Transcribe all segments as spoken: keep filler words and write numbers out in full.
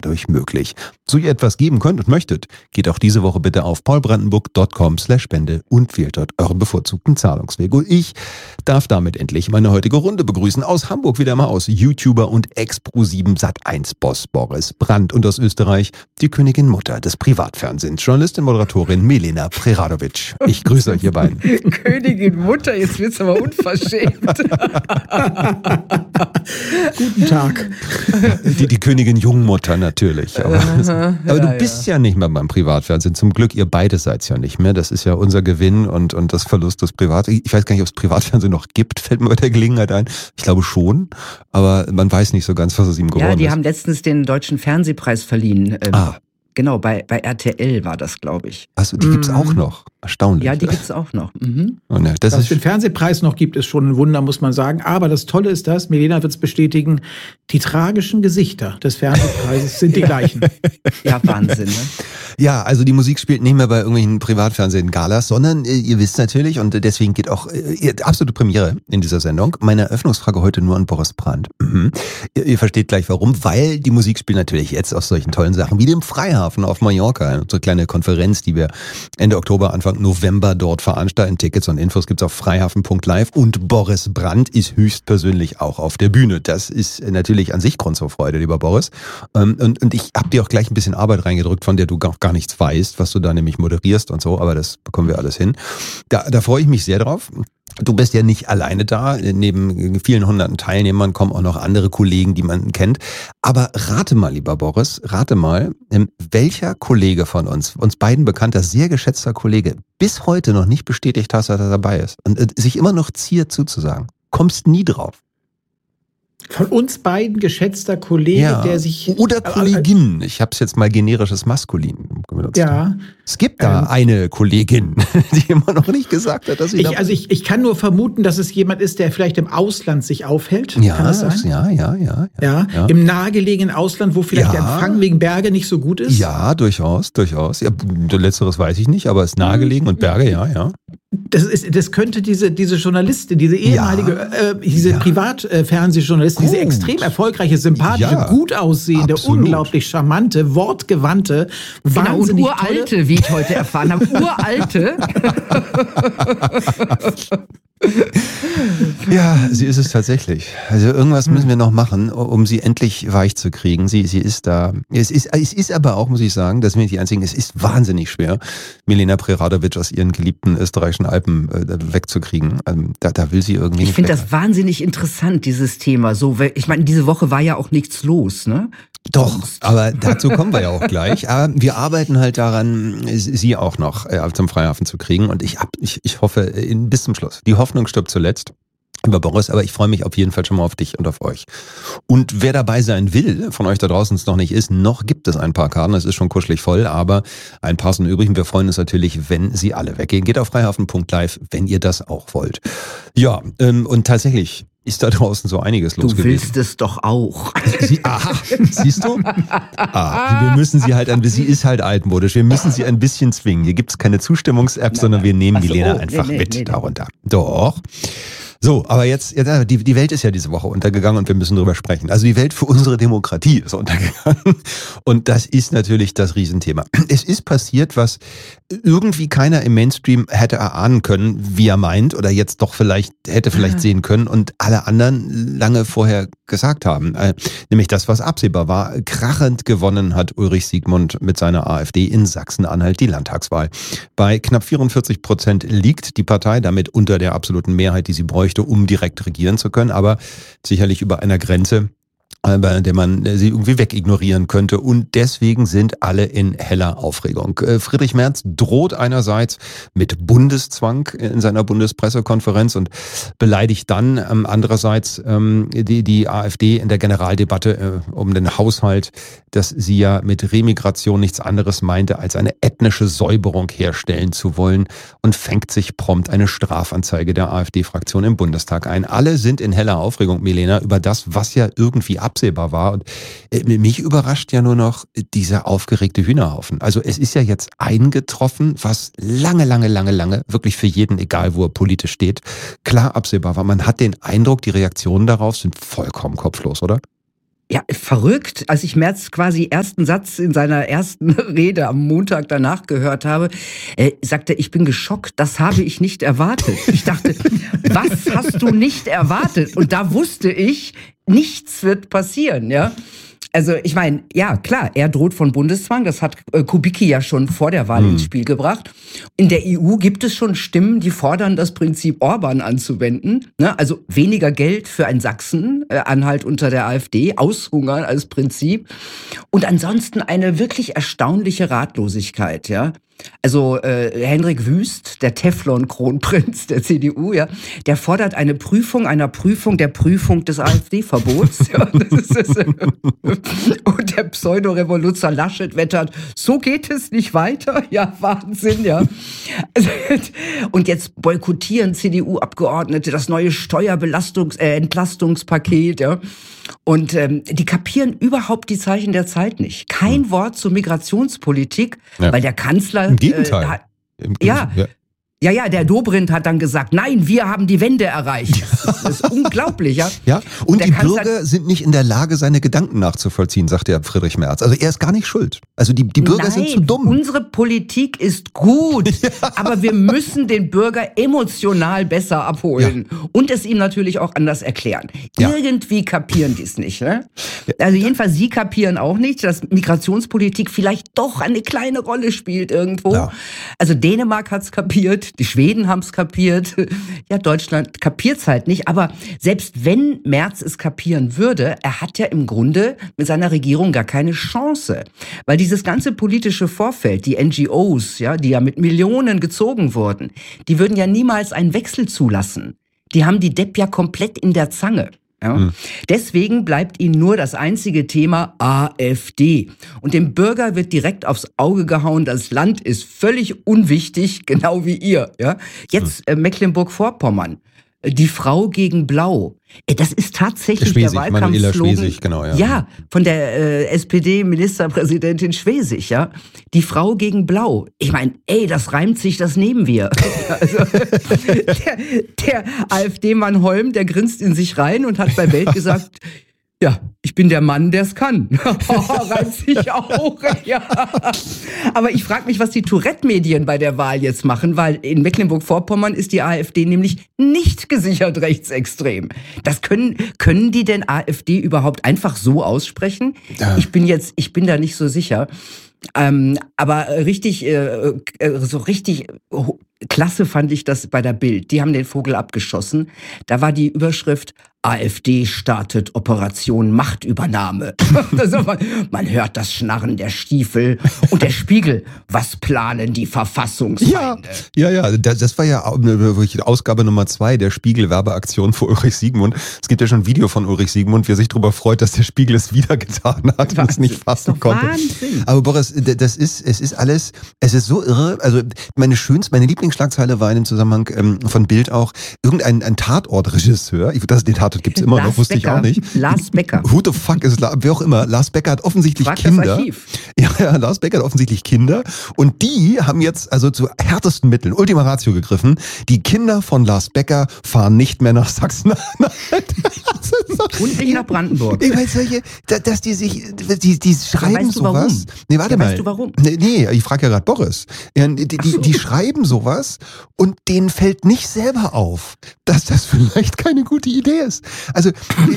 dadurch möglich. So ihr etwas geben könnt und möchtet, geht auch diese Woche bitte auf paulbrandenburg.com slash Spende und wählt dort euren bevorzugten Zahlungsweg. Und ich darf damit endlich meine heutige Runde begrüßen. Aus Hamburg wieder mal aus YouTuber und Ex-Pro sieben Sat eins Boss Boris Brandt und aus Österreich die Königin Mutter des Privatfernsehens, Journalistin, Moderatorin Milena Preradovic. Ich grüße euch, ihr beiden. Königin Mutter, jetzt wird's aber unverschämt. Guten Tag. Die, die Königin Jungmutter natürlich. Aber, Aha, aber ja, du bist ja. ja nicht mehr beim Privatfernsehen. Zum Glück, ihr beide seid ja nicht mehr. Das ist ja unser Gewinn und, und das Verlust des Privat. Ich weiß gar nicht, ob es Privatfernsehen noch gibt, fällt mir bei der Gelegenheit ein. Ich glaube schon, aber man weiß nicht so ganz, was aus ihm geworden ist. Ja, die haben letztens den Deutschen Fernsehpreis verliehen. Ähm, Ah. Genau, bei, bei R T L war das, glaube ich. Achso, die gibt's auch noch. Erstaunlich. Ja, die gibt's auch noch. Mhm. Oh, ne, das Dass es ist den Fernsehpreis noch gibt, ist schon ein Wunder, muss man sagen. Aber das Tolle ist das, Milena wird es bestätigen, die tragischen Gesichter des Fernsehpreises sind die gleichen. Ja, Wahnsinn, ne? Ja, also die Musik spielt nicht mehr bei irgendwelchen Privatfernsehen-Galas, sondern äh, ihr wisst natürlich, und deswegen geht auch äh, absolute Premiere in dieser Sendung. Meine Eröffnungsfrage heute nur an Boris Brandt. Mhm. Ihr, ihr versteht gleich warum, weil die Musik spielt natürlich jetzt aus solchen tollen Sachen wie dem Freihafen auf Mallorca. Unsere kleine Konferenz, die wir Ende Oktober, Anfang November dort veranstalten. Tickets und Infos gibt's auf freihafen punkt live und Boris Brandt ist höchstpersönlich auch auf der Bühne. Das ist natürlich an sich Grund zur Freude, lieber Boris. Und, und ich habe dir auch gleich ein bisschen Arbeit reingedrückt, von der du gar gar nichts weißt, was du da nämlich moderierst und so, aber das bekommen wir alles hin. Da, da freue ich mich sehr drauf. Du bist ja nicht alleine da. Neben vielen hunderten Teilnehmern kommen auch noch andere Kollegen, die man kennt. Aber rate mal, lieber Boris, rate mal, welcher Kollege von uns, uns beiden bekannter, sehr geschätzter Kollege, bis heute noch nicht bestätigt hat, dass er dabei ist und sich immer noch ziert zuzusagen. Kommst nie drauf. Von uns beiden geschätzter Kollege, Ja. der sich... Oder Kollegin. Ich habe es jetzt mal generisches Maskulin benutzt. Ja. Es gibt da Ähm. eine Kollegin, die immer noch nicht gesagt hat, dass sie Ich, dabei also ich, ich kann nur vermuten, dass es jemand ist, der vielleicht im Ausland sich aufhält. Ja, kann das sein? ja, ja, ja, Ja, ja. im nahegelegenen Ausland, wo vielleicht Ja. der Empfang wegen Berge nicht so gut ist. Ja, durchaus, durchaus. Ja, letzteres weiß ich nicht, aber es ist nahegelegen und Berge, ja, ja. Das ist, das könnte diese, diese Journalistin, diese ehemalige, Ja. äh, diese Ja. Privatfernsehjournalistin, diese Gut. extrem erfolgreiche, sympathische, Ja. gut aussehende, Absolut. unglaublich charmante, wortgewandte, Genau, und wahnsinnig tolle. uralte, wie ich heute erfahren habe. Uralte. Ja, sie ist es tatsächlich. Also irgendwas müssen wir noch machen, um sie endlich weich zu kriegen. Sie, sie ist da. Es ist, es ist aber auch, muss ich sagen, das sind wir nicht die Einzigen, es ist wahnsinnig schwer, Milena Preradovic aus ihren geliebten österreichischen Alpen äh, wegzukriegen. Ähm, da, da will sie irgendwie Ich nicht finde weg. das wahnsinnig interessant, dieses Thema. So, weil- ich meine, diese Woche war ja auch nichts los, ne? Doch, aber dazu kommen wir ja auch gleich. Aber wir arbeiten halt daran, sie auch noch äh, zum Freihafen zu kriegen. Und ich, hab, ich, ich hoffe äh, bis zum Schluss. Die Hoffnung stirbt zuletzt. Über Boris, aber ich freue mich auf jeden Fall schon mal auf dich und auf euch. Und wer dabei sein will, von euch da draußen es noch nicht ist, noch gibt es ein paar Karten, es ist schon kuschelig voll, aber ein paar sind übrig und wir freuen uns natürlich, wenn sie alle weggehen. Geht auf freihafen punkt live, wenn ihr das auch wollt. Ja, ähm, und tatsächlich ist da draußen so einiges los Du gewesen. willst es doch auch. Sie, aha, siehst du? Ah, wir müssen sie halt, ein, sie ist halt altmodisch, wir müssen sie ein bisschen zwingen. Hier gibt es keine Zustimmungs-App, sondern wir nehmen Ach so, Milena oh, nee, einfach nee, mit nee, nee. darunter. Doch. So, aber jetzt, ja, die, die Welt ist ja diese Woche untergegangen und wir müssen drüber sprechen. Also die Welt für unsere Demokratie ist untergegangen und das ist natürlich das Riesenthema. Es ist passiert, was irgendwie keiner im Mainstream hätte erahnen können, wie er meint oder jetzt doch vielleicht, hätte vielleicht sehen können und alle anderen lange vorher gesagt haben. Äh, nämlich das, was absehbar war. Krachend gewonnen hat Ulrich Siegmund mit seiner AfD in Sachsen-Anhalt die Landtagswahl. Bei knapp vierundvierzig Prozent liegt die Partei damit unter der absoluten Mehrheit, die sie bräuchte, um direkt regieren zu können, aber sicherlich über einer Grenze, bei der man sie irgendwie wegignorieren könnte. Und deswegen sind alle in heller Aufregung. Friedrich Merz droht einerseits mit Bundeszwang in seiner Bundespressekonferenz und beleidigt dann ähm, andererseits ähm, die, die AfD in der Generaldebatte äh, um den Haushalt, dass sie ja mit Remigration nichts anderes meinte, als eine ethnische Säuberung herstellen zu wollen und fängt sich prompt eine Strafanzeige der AfD-Fraktion im Bundestag ein. Alle sind in heller Aufregung, Milena, über das, was ja irgendwie absehbar war. Und äh, mich überrascht ja nur noch dieser aufgeregte Hühnerhaufen. Also es ist ja jetzt eingetroffen, was lange, lange, lange, lange, wirklich für jeden, egal wo er politisch steht, klar absehbar war. Man hat den Eindruck, die Reaktionen darauf sind vollkommen kopflos, oder? Ja, verrückt. Als ich Merz quasi ersten Satz in seiner ersten Rede am Montag danach gehört habe, äh, sagte er, ich bin geschockt, das habe ich nicht erwartet. Ich dachte, was hast du nicht erwartet? Und da wusste ich, nichts wird passieren, ja. Also ich meine, ja klar, er droht von Bundeszwang, das hat äh, Kubicki ja schon vor der Wahl hm. ins Spiel gebracht. In der E U gibt es schon Stimmen, die fordern, das Prinzip Orban anzuwenden. Ne? Also weniger Geld für ein Sachsen-Anhalt äh, unter der AfD, aushungern als Prinzip. Und ansonsten eine wirklich erstaunliche Ratlosigkeit, ja. Also äh, Hendrik Wüst, der Teflon-Kronprinz der C D U, ja, der fordert eine Prüfung einer Prüfung der Prüfung des AfD-Verbots. Ja, das ist, das ist, und der Pseudo-Revoluzer Laschet wettert, so geht es nicht weiter. Ja, Wahnsinn, ja. Und jetzt boykottieren C D U-Abgeordnete das neue Steuerbelastungs-, äh, Entlastungspaket, ja. Und ähm, die kapieren überhaupt die Zeichen der Zeit nicht. Kein hm. Wort zur Migrationspolitik, ja. weil der Kanzler... Im Gegenteil. Äh, hat, Im ja, ja. Ja, ja, der Dobrindt hat dann gesagt, nein, wir haben die Wende erreicht. Das ist unglaublich, ja. Ja, und der die Kanzler Bürger sind nicht in der Lage, seine Gedanken nachzuvollziehen, sagt der Friedrich Merz. Also er ist gar nicht schuld. Also die, die Bürger Nein, sind zu dumm. Unsere Politik ist gut, ja. aber wir müssen den Bürger emotional besser abholen ja. und es ihm natürlich auch anders erklären. Ja. Irgendwie kapieren die es nicht. Ne? Also jedenfalls, sie kapieren auch nicht, dass Migrationspolitik vielleicht doch eine kleine Rolle spielt irgendwo. Ja. Also Dänemark hat's kapiert, die Schweden haben's kapiert. Ja, Deutschland kapiert's halt nicht. Aber selbst wenn Merz es kapieren würde, er hat ja im Grunde mit seiner Regierung gar keine Chance. Weil dieses ganze politische Vorfeld, die N G Os, ja, die ja mit Millionen gezogen wurden, die würden ja niemals einen Wechsel zulassen. Die haben die Depp ja komplett in der Zange. Ja. Hm. Deswegen bleibt ihnen nur das einzige Thema AfD. Und dem Bürger wird direkt aufs Auge gehauen, das Land ist völlig unwichtig, genau wie ihr. Ja. Jetzt äh, Mecklenburg-Vorpommern. Die Frau gegen Blau. Das ist tatsächlich Schwesig, der Wahlkampfslogan. Schwesig, genau, ja. ja, von der äh, S P D-Ministerpräsidentin Schwesig, ja. Die Frau gegen Blau. Ich meine, ey, das reimt sich, das nehmen wir. Also, der, der AfD-Mann Holm, der grinst in sich rein und hat bei Welt gesagt, ja, ich bin der Mann, der es kann. Reimt sich auch, ja. Aber ich frage mich, was die Tourette-Medien bei der Wahl jetzt machen, weil in Mecklenburg-Vorpommern ist die AfD nämlich nicht gesichert rechtsextrem. Das können, können die denn AfD überhaupt einfach so aussprechen? Ja. Ich bin jetzt, ich bin da nicht so sicher. Ähm, aber richtig, äh, so richtig klasse fand ich das bei der Bild. Die haben den Vogel abgeschossen. Da war die Überschrift: AfD startet Operation Machtübernahme. Also man, man hört das Schnarren der Stiefel und der Spiegel. Was planen die Verfassungsfeinde? Ja, ja, ja. Das, das war ja Ausgabe Nummer zwei der Spiegel-Werbeaktion für Ulrich Siegmund. Es gibt ja schon ein Video von Ulrich Siegmund, wie er sich darüber freut, dass der Spiegel es wieder getan hat und es nicht fassen konnte. Wahnsinn. Aber Boris, das ist, es ist alles, es ist so irre. Also meine schönste, meine Lieblingsschlagzeile war in dem Zusammenhang ähm, von Bild auch irgendein ein Tatortregisseur. Ich, das, den Tatort gibt's immer Lars noch, wusste Becker. ich auch nicht. Lars Becker. Who the fuck ist, wer auch immer, Lars Becker hat offensichtlich Frag Kinder. Das Archiv. Ja, ja, Lars Becker hat offensichtlich Kinder und die haben jetzt also zu härtesten Mitteln, Ultima Ratio gegriffen. Die Kinder von Lars Becker fahren nicht mehr nach Sachsen-Anhalt. Und nicht nach Brandenburg. Ich weiß solche, dass die sich, die, die schreiben weißt du sowas. warum? Nee, warte ja, mal. Weißt du warum? Nee, nee ich frage ja gerade Boris. Die, die, so. die schreiben sowas und denen fällt nicht selber auf, dass das vielleicht keine gute Idee ist. Also,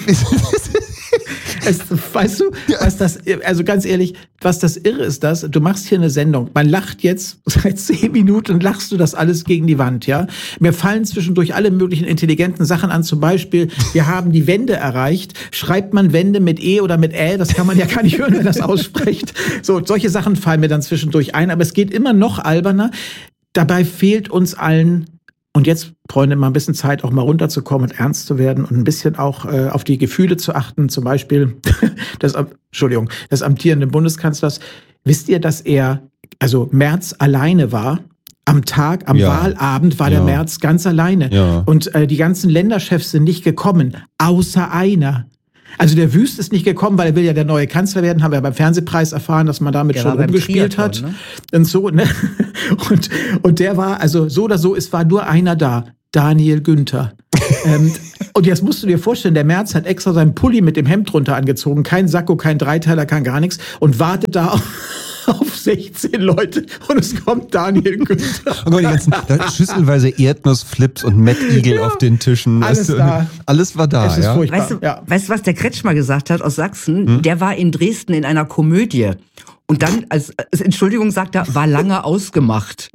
es, weißt du, was das, also ganz ehrlich, was das irre ist, das, du machst hier eine Sendung, man lacht jetzt seit zehn Minuten und lachst du das alles gegen die Wand, ja. Mir fallen zwischendurch alle möglichen intelligenten Sachen an, zum Beispiel, wir haben die Wende erreicht, schreibt man Wende mit E oder mit Ä, das kann man ja gar nicht hören, wenn das ausspricht. So, solche Sachen fallen mir dann zwischendurch ein, aber es geht immer noch alberner. Dabei fehlt uns allen, und jetzt, Freunde, mal ein bisschen Zeit, auch mal runterzukommen und ernst zu werden und ein bisschen auch äh, auf die Gefühle zu achten. Zum Beispiel des, Entschuldigung, des amtierenden Bundeskanzlers. Wisst ihr, dass er, also Merz alleine war? Am Tag, am ja. Wahlabend war der ja. Merz ganz alleine. Ja. Und äh, die ganzen Länderchefs sind nicht gekommen, außer einer. Also der Wüst ist nicht gekommen, weil er will ja der neue Kanzler werden, haben wir ja beim Fernsehpreis erfahren, dass man damit der schon rumgespielt hat. Ne? Und so, ne? Und, und der war, also so oder so, es war nur einer da, Daniel Günther. ähm, Und jetzt musst du dir vorstellen, der Merz hat extra seinen Pulli mit dem Hemd drunter angezogen, kein Sakko, kein Dreiteiler, kein gar nichts und wartet da auf, auf sechzehn Leute und es kommt Daniel Günther. Und die ganzen schüsselweise Erdnussflips und Mettigel ja, auf den Tischen. Alles weißt du, da. Alles war da. Es ist ja. furchtbar. Weißt du, ja. weißt du, was der Kretschmer gesagt hat aus Sachsen? Hm? Der war in Dresden in einer Komödie. Und dann, als, als Entschuldigung sagt er, war lange ausgemacht.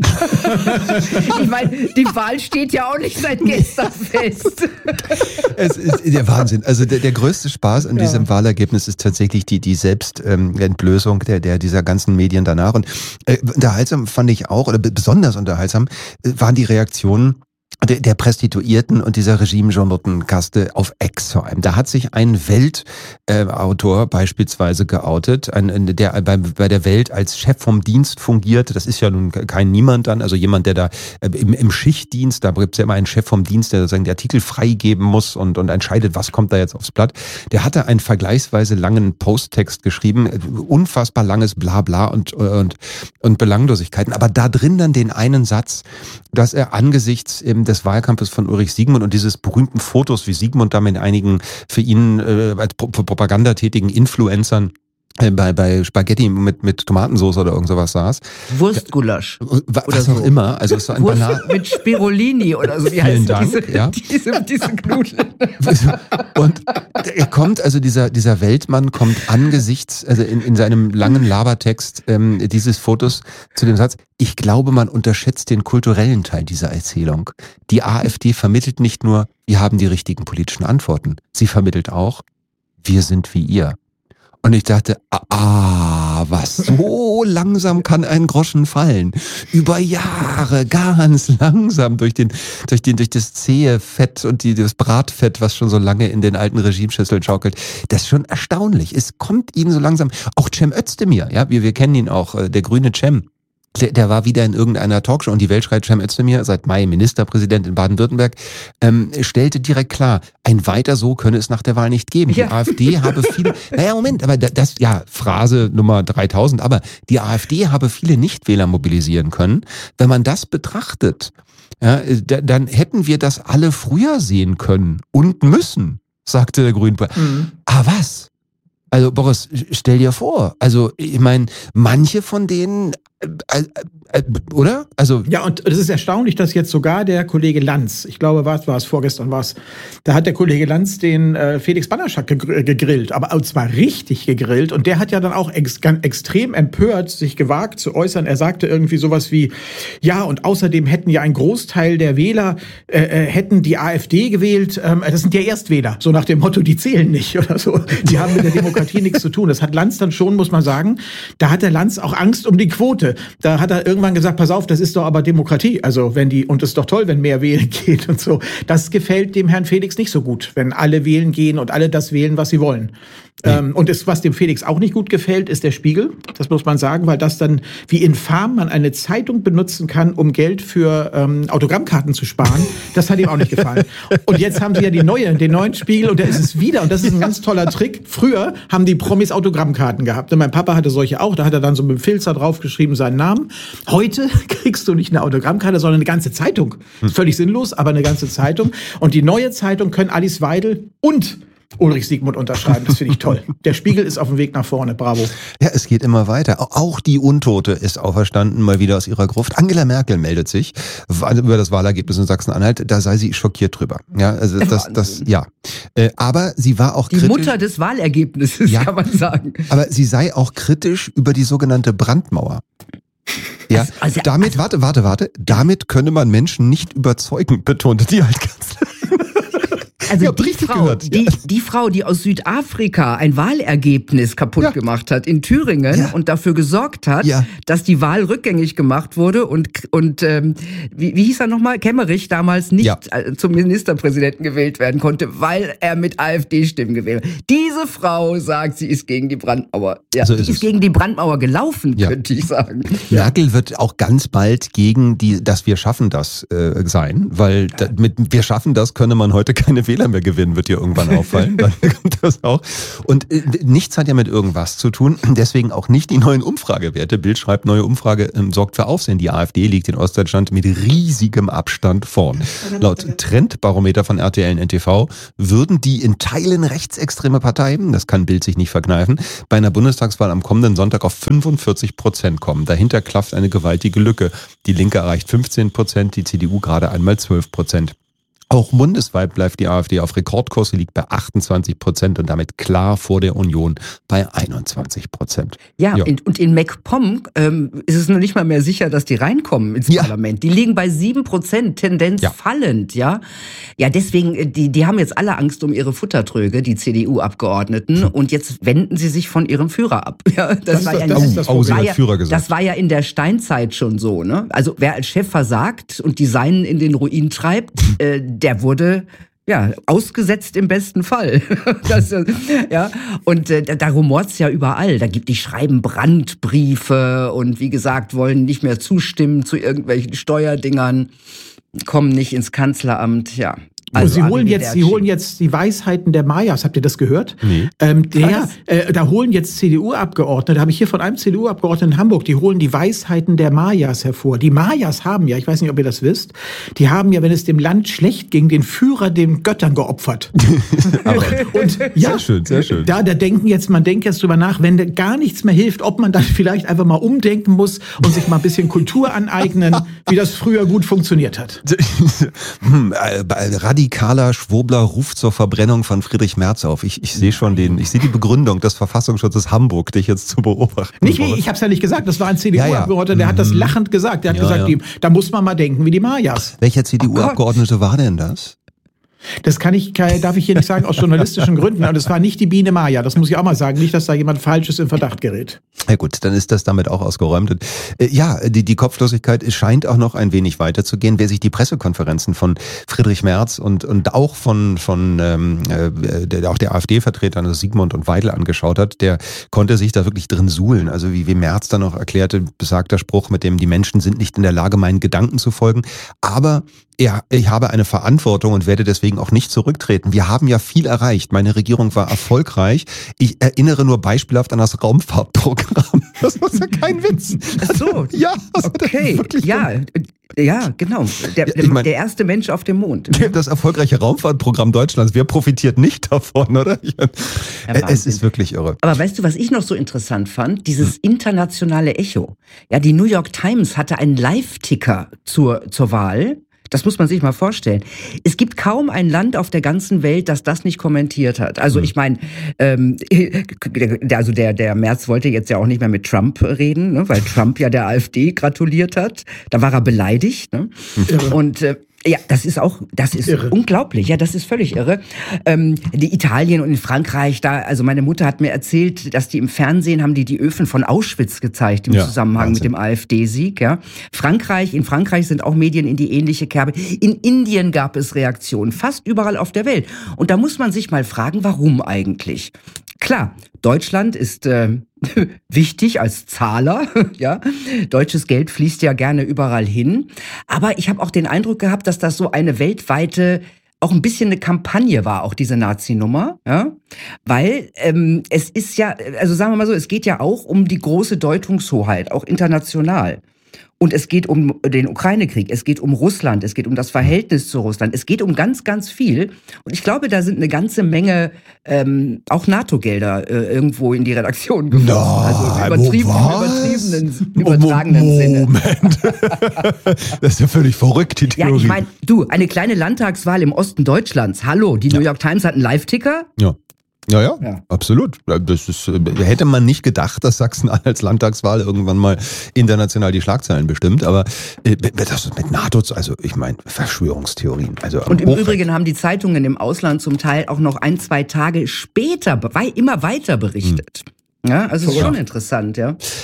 Ich meine, die Wahl steht ja auch nicht seit gestern fest. Es ist der Wahnsinn. Also der, der größte Spaß an ja. diesem Wahlergebnis ist tatsächlich die, die Selbstentblößung der, der dieser ganzen Medien danach. Und äh, unterhaltsam fand ich auch, oder besonders unterhaltsam, äh, waren die Reaktionen Der, der Prostituierten und dieser Regime-Journalistenkaste auf X vor allem. Da hat sich ein Weltautor äh, beispielsweise geoutet, ein, der bei, bei der Welt als Chef vom Dienst fungiert. Das ist ja nun kein Niemand dann, also jemand, der da äh, im, im Schichtdienst, da gibt es ja immer einen Chef vom Dienst, der sozusagen die Artikel freigeben muss und, und entscheidet, was kommt da jetzt aufs Blatt. Der hatte einen vergleichsweise langen Posttext geschrieben, unfassbar langes Blabla und, und, und Belanglosigkeiten, aber da drin dann den einen Satz, dass er angesichts eben des Wahlkampfes von Ulrich Siegmund und dieses berühmten Fotos, wie Siegmund da mit einigen für ihn äh, als Pro- Propaganda tätigen Influencern äh, bei, bei Spaghetti mit, mit Tomatensauce oder irgend sowas saß. Wurstgulasch. Was oder so. Auch immer. Also es war ein Wurst Banal- mit Spirulini oder so. Wie Vielen heißt Dank, diese, ja. diese, diese Nudeln? Und er kommt, also dieser, dieser Weltmann kommt angesichts, also in, in seinem langen Labertext ähm, dieses Fotos zu dem Satz, ich glaube, man unterschätzt den kulturellen Teil dieser Erzählung. Die AfD vermittelt nicht nur, wir haben die richtigen politischen Antworten. Sie vermittelt auch, wir sind wie ihr. Und ich dachte, ah, was, so langsam kann ein Groschen fallen. Über Jahre, ganz langsam durch den, durch den, durch das zähe Fett und die, das Bratfett, was schon so lange in den alten Regimeschüsseln schaukelt. Das ist schon erstaunlich. Es kommt ihnen so langsam, auch Cem Özdemir, ja, wir, wir kennen ihn auch, der grüne Cem. Der, der war wieder in irgendeiner Talkshow und die Welt schreit Cem Özdemir, seit Mai Ministerpräsident in Baden-Württemberg, ähm, stellte direkt klar, ein weiter so könne es nach der Wahl nicht geben. Ja. Die AfD habe viele, naja Moment, aber das, ja, Phrase Nummer dreitausend, aber die AfD habe viele Nichtwähler mobilisieren können. Wenn man das betrachtet, ja, dann hätten wir das alle früher sehen können und müssen, sagte der Grüne. Mhm. Ah, was? Also Boris, stell dir vor, also ich meine, manche von denen, äh, äh, oder? Also ja, und es ist erstaunlich, dass jetzt sogar der Kollege Lanz, ich glaube, was war es, vorgestern war es, da hat der Kollege Lanz den äh, Felix Bannerschak gegrillt, aber und zwar richtig gegrillt und der hat ja dann auch ex- extrem empört sich gewagt zu äußern. Er sagte irgendwie sowas wie, ja, und außerdem hätten ja ein Großteil der Wähler, äh, hätten die AfD gewählt, ähm, das sind ja Erstwähler, so nach dem Motto, die zählen nicht oder so, die haben mit der Demokratie nichts zu tun. Das hat Lanz dann schon, muss man sagen, da hat der Lanz auch Angst um die Quote. Da hat er irgendwann gesagt, pass auf, das ist doch aber Demokratie. Also wenn die, und es ist doch toll, wenn mehr wählen geht und so. Das gefällt dem Herrn Felix nicht so gut, wenn alle wählen gehen und alle das wählen, was sie wollen. Ja. Ähm, und das, was dem Felix auch nicht gut gefällt, ist der Spiegel. Das muss man sagen, weil das dann, wie infam man eine Zeitung benutzen kann, um Geld für ähm, Autogrammkarten zu sparen, das hat ihm auch nicht gefallen. Und jetzt haben sie ja die neue, den neuen Spiegel und da ist es wieder, und das ist ein ganz toller Trick. Früher haben die Promis Autogrammkarten gehabt. Und mein Papa hatte solche auch, da hat er dann so mit dem Filzer draufgeschrieben seinen Namen. Heute kriegst du nicht eine Autogrammkarte, sondern eine ganze Zeitung. Völlig sinnlos, aber eine ganze Zeitung. Und die neue Zeitung können Alice Weidel und Ulrich Siegmund unterschreiben. Das finde ich toll. Der Spiegel ist auf dem Weg nach vorne. Bravo. Ja, es geht immer weiter. Auch die Untote ist auferstanden, mal wieder aus ihrer Gruft. Angela Merkel meldet sich über das Wahlergebnis in Sachsen-Anhalt. Da sei sie schockiert drüber. Ja, also das, das, ja. Aber sie war auch die kritisch. Die Mutter des Wahlergebnisses, ja, kann man sagen. Aber sie sei auch kritisch über die sogenannte Brandmauer. Ja, also, damit, warte, warte, warte, damit könne man Menschen nicht überzeugen, betonte die Altkanzlerin. Also die Frau, ja. die, die Frau, die aus Südafrika ein Wahlergebnis kaputt ja. gemacht hat in Thüringen ja. und dafür gesorgt hat, ja. dass die Wahl rückgängig gemacht wurde und, und ähm, wie, wie hieß er nochmal, Kemmerich damals nicht ja. zum Ministerpräsidenten gewählt werden konnte, weil er mit AfD-Stimmen gewählt hat. Diese Frau sagt, sie ist gegen die Brandmauer. Ja, so ist, ist gegen die Brandmauer gelaufen, ja. könnte ich sagen. Merkel wird auch ganz bald gegen die, dass wir schaffen das äh, sein, weil da, mit wir schaffen das könne man heute keine Wähler Wähler mehr gewinnen, wird dir irgendwann auffallen. Dann kommt das auch. Und äh, nichts hat ja mit irgendwas zu tun. Deswegen auch nicht die neuen Umfragewerte. Bild schreibt, neue Umfrage ähm, sorgt für Aufsehen. Die AfD liegt in Ostdeutschland mit riesigem Abstand vorn. Laut Trendbarometer von R T L und N T V würden die in Teilen rechtsextreme Parteien, das kann Bild sich nicht verkneifen, bei einer Bundestagswahl am kommenden Sonntag auf fünfundvierzig Prozent kommen. Dahinter klafft eine gewaltige Lücke. Die Linke erreicht fünfzehn Prozent, die C D U gerade einmal zwölf Prozent. Auch bundesweit bleibt die AfD auf Rekordkurs, sie liegt bei achtundzwanzig Prozent und damit klar vor der Union bei einundzwanzig Prozent. Ja, ja. In, und in MacPom ähm, ist es noch nicht mal mehr sicher, dass die reinkommen ins ja. Parlament. Die liegen bei sieben Prozent, Tendenz ja. fallend, ja. Ja, deswegen, die, die haben jetzt alle Angst um ihre Futtertröge, die C D U-Abgeordneten, hm. und jetzt wenden sie sich von ihrem Führer ab. Ja, das, das, war, ja das, nicht, das, das, war ja, Führer gesagt. das war ja in der Steinzeit schon so, ne? Also wer als Chef versagt und die Seinen in den Ruin treibt, äh, der wurde ja ausgesetzt im besten Fall. das, ja, und äh, da rumort's ja überall. Da gibt die schreiben Brandbriefe und wie gesagt wollen nicht mehr zustimmen zu irgendwelchen Steuerdingern, kommen nicht ins Kanzleramt. Ja. Also Sie holen jetzt, Sie holen jetzt die Weisheiten der Mayas. Habt ihr das gehört? Nee. Ähm, der, äh, da holen jetzt C D U-Abgeordnete, habe ich hier von einem C D U-Abgeordneten in Hamburg, die holen die Weisheiten der Mayas hervor. Die Mayas haben ja, ich weiß nicht, ob ihr das wisst, die haben ja, wenn es dem Land schlecht ging, den Führer den Göttern geopfert. Aber, und ja, sehr schön, sehr schön. Da, da denken jetzt, man denkt jetzt drüber nach, wenn gar nichts mehr hilft, ob man dann vielleicht einfach mal umdenken muss und sich mal ein bisschen Kultur aneignen, wie das früher gut funktioniert hat. hm, äh, radikaler Schwurbler ruft zur Verbrennung von Friedrich Merz auf. Ich, ich sehe schon den, ich sehe die Begründung des Verfassungsschutzes Hamburg, dich jetzt zu beobachten. Nicht wie, ich habe es ja nicht gesagt, das war ein C D U-Abgeordneter, ja, ja. der hat das lachend gesagt. Der hat ja, gesagt, ja. Die, da muss man mal denken wie die Mayas. Welcher C D U-Abgeordnete war denn das? Das kann ich, darf ich hier nicht sagen, aus journalistischen Gründen, aber das war nicht die Biene Maya, das muss ich auch mal sagen, nicht, dass da jemand Falsches in Verdacht gerät. Ja gut, dann ist das damit auch ausgeräumt. Und, äh, ja, die, die Kopflosigkeit scheint auch noch ein wenig weiterzugehen. Wer sich die Pressekonferenzen von Friedrich Merz und, und auch von, von ähm, äh, der, auch der AfD-Vertretern, also Sigmund und Weidel angeschaut hat, der konnte sich da wirklich drin suhlen. Also wie, wie Merz dann noch erklärte, besagter Spruch, mit dem die Menschen sind nicht in der Lage, meinen Gedanken zu folgen, aber ja, ich habe eine Verantwortung und werde deswegen auch nicht zurücktreten. Wir haben ja viel erreicht. Meine Regierung war erfolgreich. Ich erinnere nur beispielhaft an das Raumfahrtprogramm. Das war ja kein Witz. Ach so. Ja, das okay. Ja, ja, genau. Der, der, ich mein, der erste Mensch auf dem Mond. Das erfolgreiche Raumfahrtprogramm Deutschlands. Wer profitiert nicht davon, oder? Ich mein, ja, es ist wirklich irre. Aber weißt du, was ich noch so interessant fand? Dieses internationale Echo. Ja, die New York Times hatte einen Live-Ticker zur, zur Wahl. Das muss man sich mal vorstellen. Es gibt kaum ein Land auf der ganzen Welt, das das nicht kommentiert hat. Also ich meine, ähm, also der der Merz wollte jetzt ja auch nicht mehr mit Trump reden, ne, weil Trump ja der AfD gratuliert hat. Da war er beleidigt. Ne? Ja. Und äh, ja, das ist auch, das ist irre. Unglaublich. Ja, das ist völlig irre. Ähm, die Italien und in Frankreich, da, also meine Mutter hat mir erzählt, dass die im Fernsehen haben die die Öfen von Auschwitz gezeigt im ja, Zusammenhang Wahnsinn. Mit dem AfD-Sieg. Ja, Frankreich, in Frankreich sind auch Medien in die ähnliche Kerbe. In Indien gab es Reaktionen, fast überall auf der Welt. Und da muss man sich mal fragen, warum eigentlich? Klar, Deutschland ist äh, wichtig als Zahler, ja. Deutsches Geld fließt ja gerne überall hin. Aber ich habe auch den Eindruck gehabt, dass das so eine weltweite, auch ein bisschen eine Kampagne war, auch diese Nazi-Nummer, ja. Weil ähm, es ist ja, also sagen wir mal so, es geht ja auch um die große Deutungshoheit, auch international. Und es geht um den Ukraine-Krieg, es geht um Russland, es geht um das Verhältnis zu Russland, es geht um ganz, ganz viel. Und ich glaube, da sind eine ganze Menge ähm, auch NATO-Gelder äh, irgendwo in die Redaktion geflossen. No, also übertrieben, im übertriebenen, übertragenen Mo- Sinne. Moment. Das ist ja völlig verrückt, die Theorie. Ja, ich meine, du, eine kleine Landtagswahl im Osten Deutschlands. Hallo, die ja. New York Times hat einen Live-Ticker. Ja. Ja, ja, ja, absolut. Das ist, hätte man nicht gedacht, dass Sachsen-Anhalts Landtagswahl irgendwann mal international die Schlagzeilen bestimmt, aber das ist mit NATO, also ich meine, Verschwörungstheorien. Also und im Übrigen haben die Zeitungen im Ausland zum Teil auch noch ein, zwei Tage später immer weiter berichtet. Hm. Ja, also ist schon interessant, ja. Ja,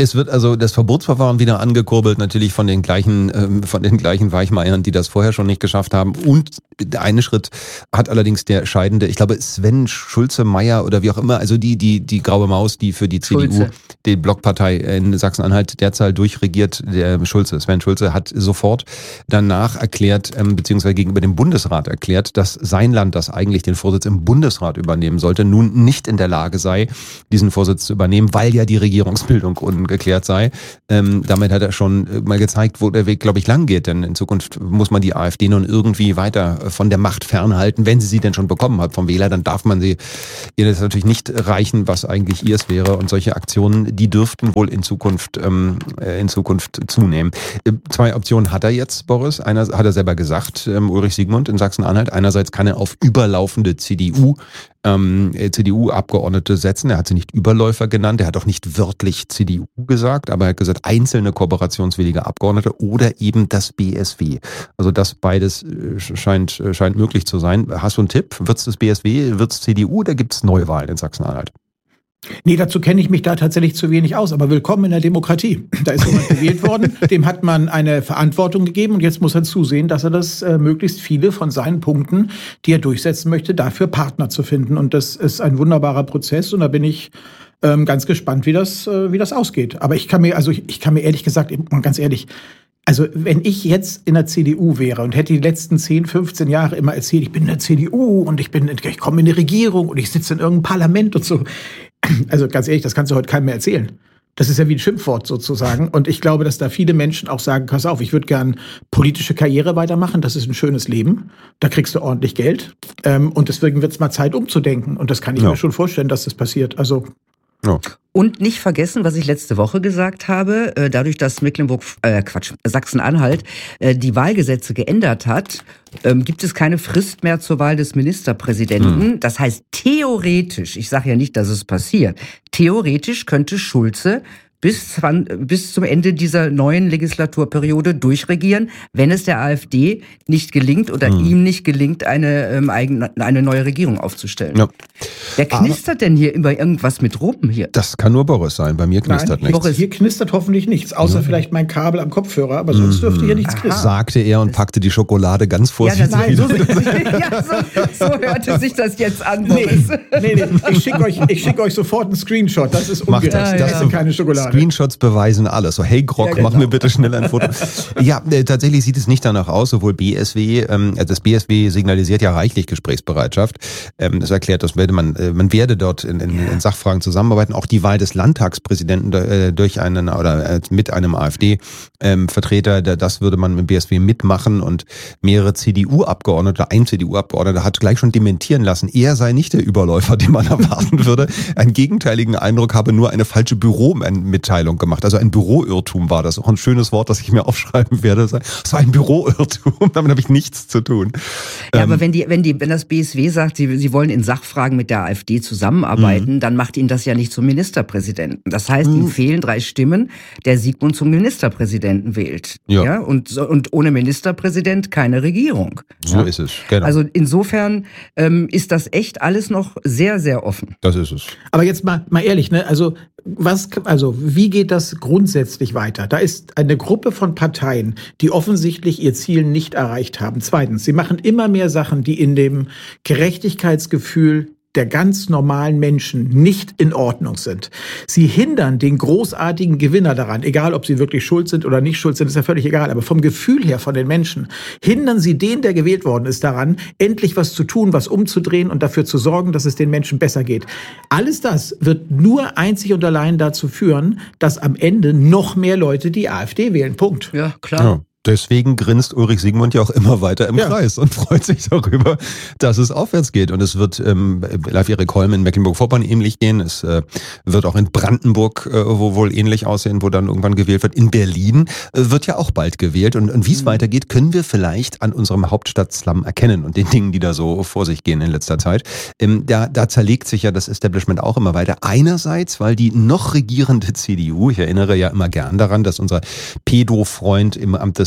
Es wird also das Verbotsverfahren wieder angekurbelt, natürlich von den gleichen, ähm, von den gleichen Weichmeiern, die das vorher schon nicht geschafft haben. Und der eine Schritt hat allerdings der scheidende, ich glaube Sven Schulze-Meyer oder wie auch immer, also die, die, die graue Maus, die für die C D U, Schulze. die Blockpartei in Sachsen-Anhalt derzeit durchregiert, der Schulze, Sven Schulze hat sofort danach erklärt, ähm, beziehungsweise gegenüber dem Bundesrat erklärt, dass sein Land, das eigentlich den Vorsitz im Bundesrat übernehmen sollte, nun nicht in der Lage sei, diesen Vorsitz zu übernehmen, weil ja die Regierungsbildung ungeklärt sei. Ähm, damit hat er schon mal gezeigt, wo der Weg, glaube ich, lang geht, denn in Zukunft muss man die AfD nun irgendwie weiter von der Macht fernhalten, wenn sie sie denn schon bekommen hat vom Wähler, dann darf man sie, ihr das natürlich nicht reichen, was eigentlich ihrs wäre, und solche Aktionen, die dürften wohl in Zukunft ähm, in Zukunft zunehmen. Zwei Optionen hat er jetzt, Boris. Einer hat er selber gesagt, ähm, Ulrich Siegmund in Sachsen-Anhalt. Einerseits kann er auf überlaufende C D U ähm, C D U-Abgeordnete setzen. Er hat sie nicht Überläufer genannt. Er hat auch nicht wörtlich C D U gesagt, aber er hat gesagt, einzelne kooperationswillige Abgeordnete oder eben das B S W. Also das beides scheint, scheint möglich zu sein. Hast du einen Tipp? Wird es das B S W, wird es C D U oder gibt es Neuwahlen in Sachsen-Anhalt? Nee, dazu kenne ich mich da tatsächlich zu wenig aus. Aber willkommen in der Demokratie. Da ist jemand gewählt worden, dem hat man eine Verantwortung gegeben und jetzt muss er zusehen, dass er das äh, möglichst viele von seinen Punkten, die er durchsetzen möchte, dafür Partner zu finden. Und das ist ein wunderbarer Prozess und da bin ich ähm, ganz gespannt, wie das, äh, wie das ausgeht. Aber ich kann mir, also ich, ich kann mir ehrlich gesagt, ganz ehrlich, also wenn ich jetzt in der C D U wäre und hätte die letzten zehn, fünfzehn Jahre immer erzählt, ich bin in der C D U und ich bin, ich komme in die Regierung und ich sitze in irgendeinem Parlament und so. Also ganz ehrlich, das kannst du heute keinem mehr erzählen. Das ist ja wie ein Schimpfwort sozusagen. Und ich glaube, dass da viele Menschen auch sagen, pass auf, ich würde gern politische Karriere weitermachen. Das ist ein schönes Leben. Da kriegst du ordentlich Geld. Und deswegen wird es mal Zeit umzudenken. Und das kann ich ja. mir schon vorstellen, dass das passiert. Also ja. Und nicht vergessen, was ich letzte Woche gesagt habe, dadurch, dass Mecklenburg, äh Quatsch, Sachsen-Anhalt äh, die Wahlgesetze geändert hat, ähm, gibt es keine Frist mehr zur Wahl des Ministerpräsidenten. Hm. Das heißt, theoretisch, ich sage ja nicht, dass es passiert, theoretisch könnte Schulze bis, bis zum Ende dieser neuen Legislaturperiode durchregieren, wenn es der AfD nicht gelingt oder hm. ihm nicht gelingt, eine, ähm, eigene, eine neue Regierung aufzustellen. Ja. Wer knistert Aber denn hier über irgendwas mit rum hier? Das kann nur Boris sein, bei mir knistert Nein, nichts. Boris, hier knistert hoffentlich nichts, außer ja. vielleicht mein Kabel am Kopfhörer, aber sonst mhm. dürfte hier nichts knistern. Sagte er und packte die Schokolade ganz vorsichtig ja, nein, wieder. So, ja, so, so hörte sich das jetzt an, Boris. Nee, nee, nee. Ich schicke euch, ich schick euch sofort einen Screenshot, das ist ungerecht, das, das ja. ist keine Schokolade. Screenshots beweisen alles. So, hey Grog, ja, genau. mach mir bitte schnell ein Foto. Ja, äh, tatsächlich sieht es nicht danach aus, sowohl B S W, ähm, das B S W signalisiert ja reichlich Gesprächsbereitschaft. Ähm, das erklärt, dass werde man, äh, man werde dort in, in, in Sachfragen zusammenarbeiten. Auch die Wahl des Landtagspräsidenten äh, durch einen oder äh, mit einem AfD-Vertreter, ähm, das würde man mit B S W mitmachen und mehrere C D U-Abgeordnete, ein C D U-Abgeordneter hat gleich schon dementieren lassen, er sei nicht der Überläufer, den man erwarten würde. Einen gegenteiligen Eindruck habe nur eine falsche Büromitteilung gemacht. Also ein Büroirrtum war das. Auch ein schönes Wort, das ich mir aufschreiben werde. Das war ein Büroirrtum. Damit habe ich nichts zu tun. Ja, ähm, aber wenn die, wenn die, wenn das B S W sagt, sie, sie wollen in Sachfragen mit der AfD zusammenarbeiten, mhm. dann macht ihn das ja nicht zum Ministerpräsidenten. Das heißt, mhm. ihm fehlen drei Stimmen, der Sigmund zum Ministerpräsidenten wählt. Ja. ja? Und, und ohne Ministerpräsident keine Regierung. So ja? ist es, genau. Also insofern ähm, ist das echt alles noch sehr, sehr offen. Das ist es. Aber jetzt mal, mal ehrlich, ne? Also was, also wie geht das grundsätzlich weiter? Da ist eine Gruppe von Parteien, die offensichtlich ihr Ziel nicht erreicht haben. Zweitens, sie machen immer mehr Sachen, die in dem Gerechtigkeitsgefühl der ganz normalen Menschen nicht in Ordnung sind. Sie hindern den großartigen Gewinner daran, egal ob sie wirklich schuld sind oder nicht schuld sind, ist ja völlig egal, aber vom Gefühl her von den Menschen, hindern sie den, der gewählt worden ist, daran, endlich was zu tun, was umzudrehen und dafür zu sorgen, dass es den Menschen besser geht. Alles das wird nur einzig und allein dazu führen, dass am Ende noch mehr Leute die AfD wählen. Punkt. Ja, klar. Ja. Deswegen grinst Ulrich Siegmund ja auch immer weiter im ja. Kreis und freut sich darüber, dass es aufwärts geht. Und es wird ähm, Leif-Erik Holm in Mecklenburg-Vorpommern ähnlich gehen. Es äh, wird auch in Brandenburg äh, wo wohl ähnlich aussehen, wo dann irgendwann gewählt wird. In Berlin äh, wird ja auch bald gewählt. Und, und wie es mhm. weitergeht, können wir vielleicht an unserem Hauptstadt-Slum erkennen und den Dingen, die da so vor sich gehen in letzter Zeit. Ähm, da, da zerlegt sich ja das Establishment auch immer weiter. Einerseits, weil die noch regierende C D U, ich erinnere ja immer gern daran, dass unser Pedo-Freund im Amt des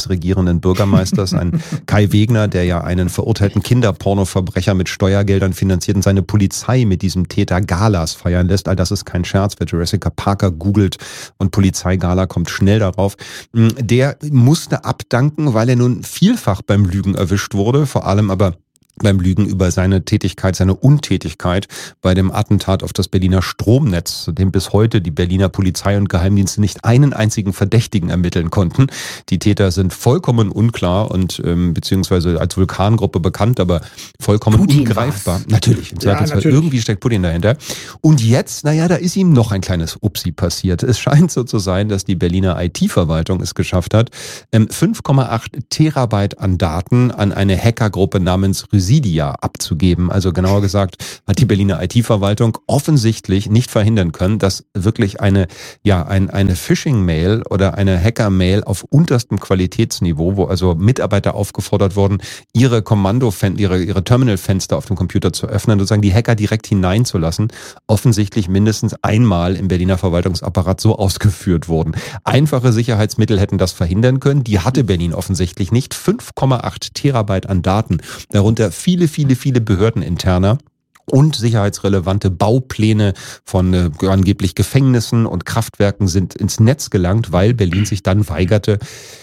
des regierenden Bürgermeisters, ein Kai Wegner, der ja einen verurteilten Kinderpornoverbrecher mit Steuergeldern finanziert und seine Polizei mit diesem Täter Galas feiern lässt. All das ist kein Scherz. Wer Jurassic Parker googelt und Polizeigala kommt schnell darauf. Der musste abdanken, weil er nun vielfach beim Lügen erwischt wurde, vor allem aber beim Lügen über seine Tätigkeit, seine Untätigkeit bei dem Attentat auf das Berliner Stromnetz, zu dem bis heute die Berliner Polizei und Geheimdienste nicht einen einzigen Verdächtigen ermitteln konnten. Die Täter sind vollkommen unklar und ähm, beziehungsweise als Vulkangruppe bekannt, aber vollkommen Putin ungreifbar. war's. Natürlich, im Zweifelsfall Ja, natürlich. irgendwie steckt Putin dahinter. Und jetzt, naja, da ist ihm noch ein kleines Upsi passiert. Es scheint so zu sein, dass die Berliner I T-Verwaltung es geschafft hat, ähm, fünf Komma acht Terabyte an Daten an eine Hackergruppe namens Residia abzugeben. Also genauer gesagt hat die Berliner I T-Verwaltung offensichtlich nicht verhindern können, dass wirklich eine, ja, ein, eine Phishing-Mail oder eine Hacker-Mail auf unterstem Qualitätsniveau, wo also Mitarbeiter aufgefordert wurden, ihre Kommandofenster, ihre, ihre Terminalfenster auf dem Computer zu öffnen und sozusagen die Hacker direkt hineinzulassen, offensichtlich mindestens einmal im Berliner Verwaltungsapparat so ausgeführt wurden. Einfache Sicherheitsmittel hätten das verhindern können. Die hatte Berlin offensichtlich nicht. fünf Komma acht Terabyte an Daten, darunter viele, viele, viele Behördeninterner und sicherheitsrelevante Baupläne von äh, angeblich Gefängnissen und Kraftwerken sind ins Netz gelangt, weil Berlin sich dann weigerte,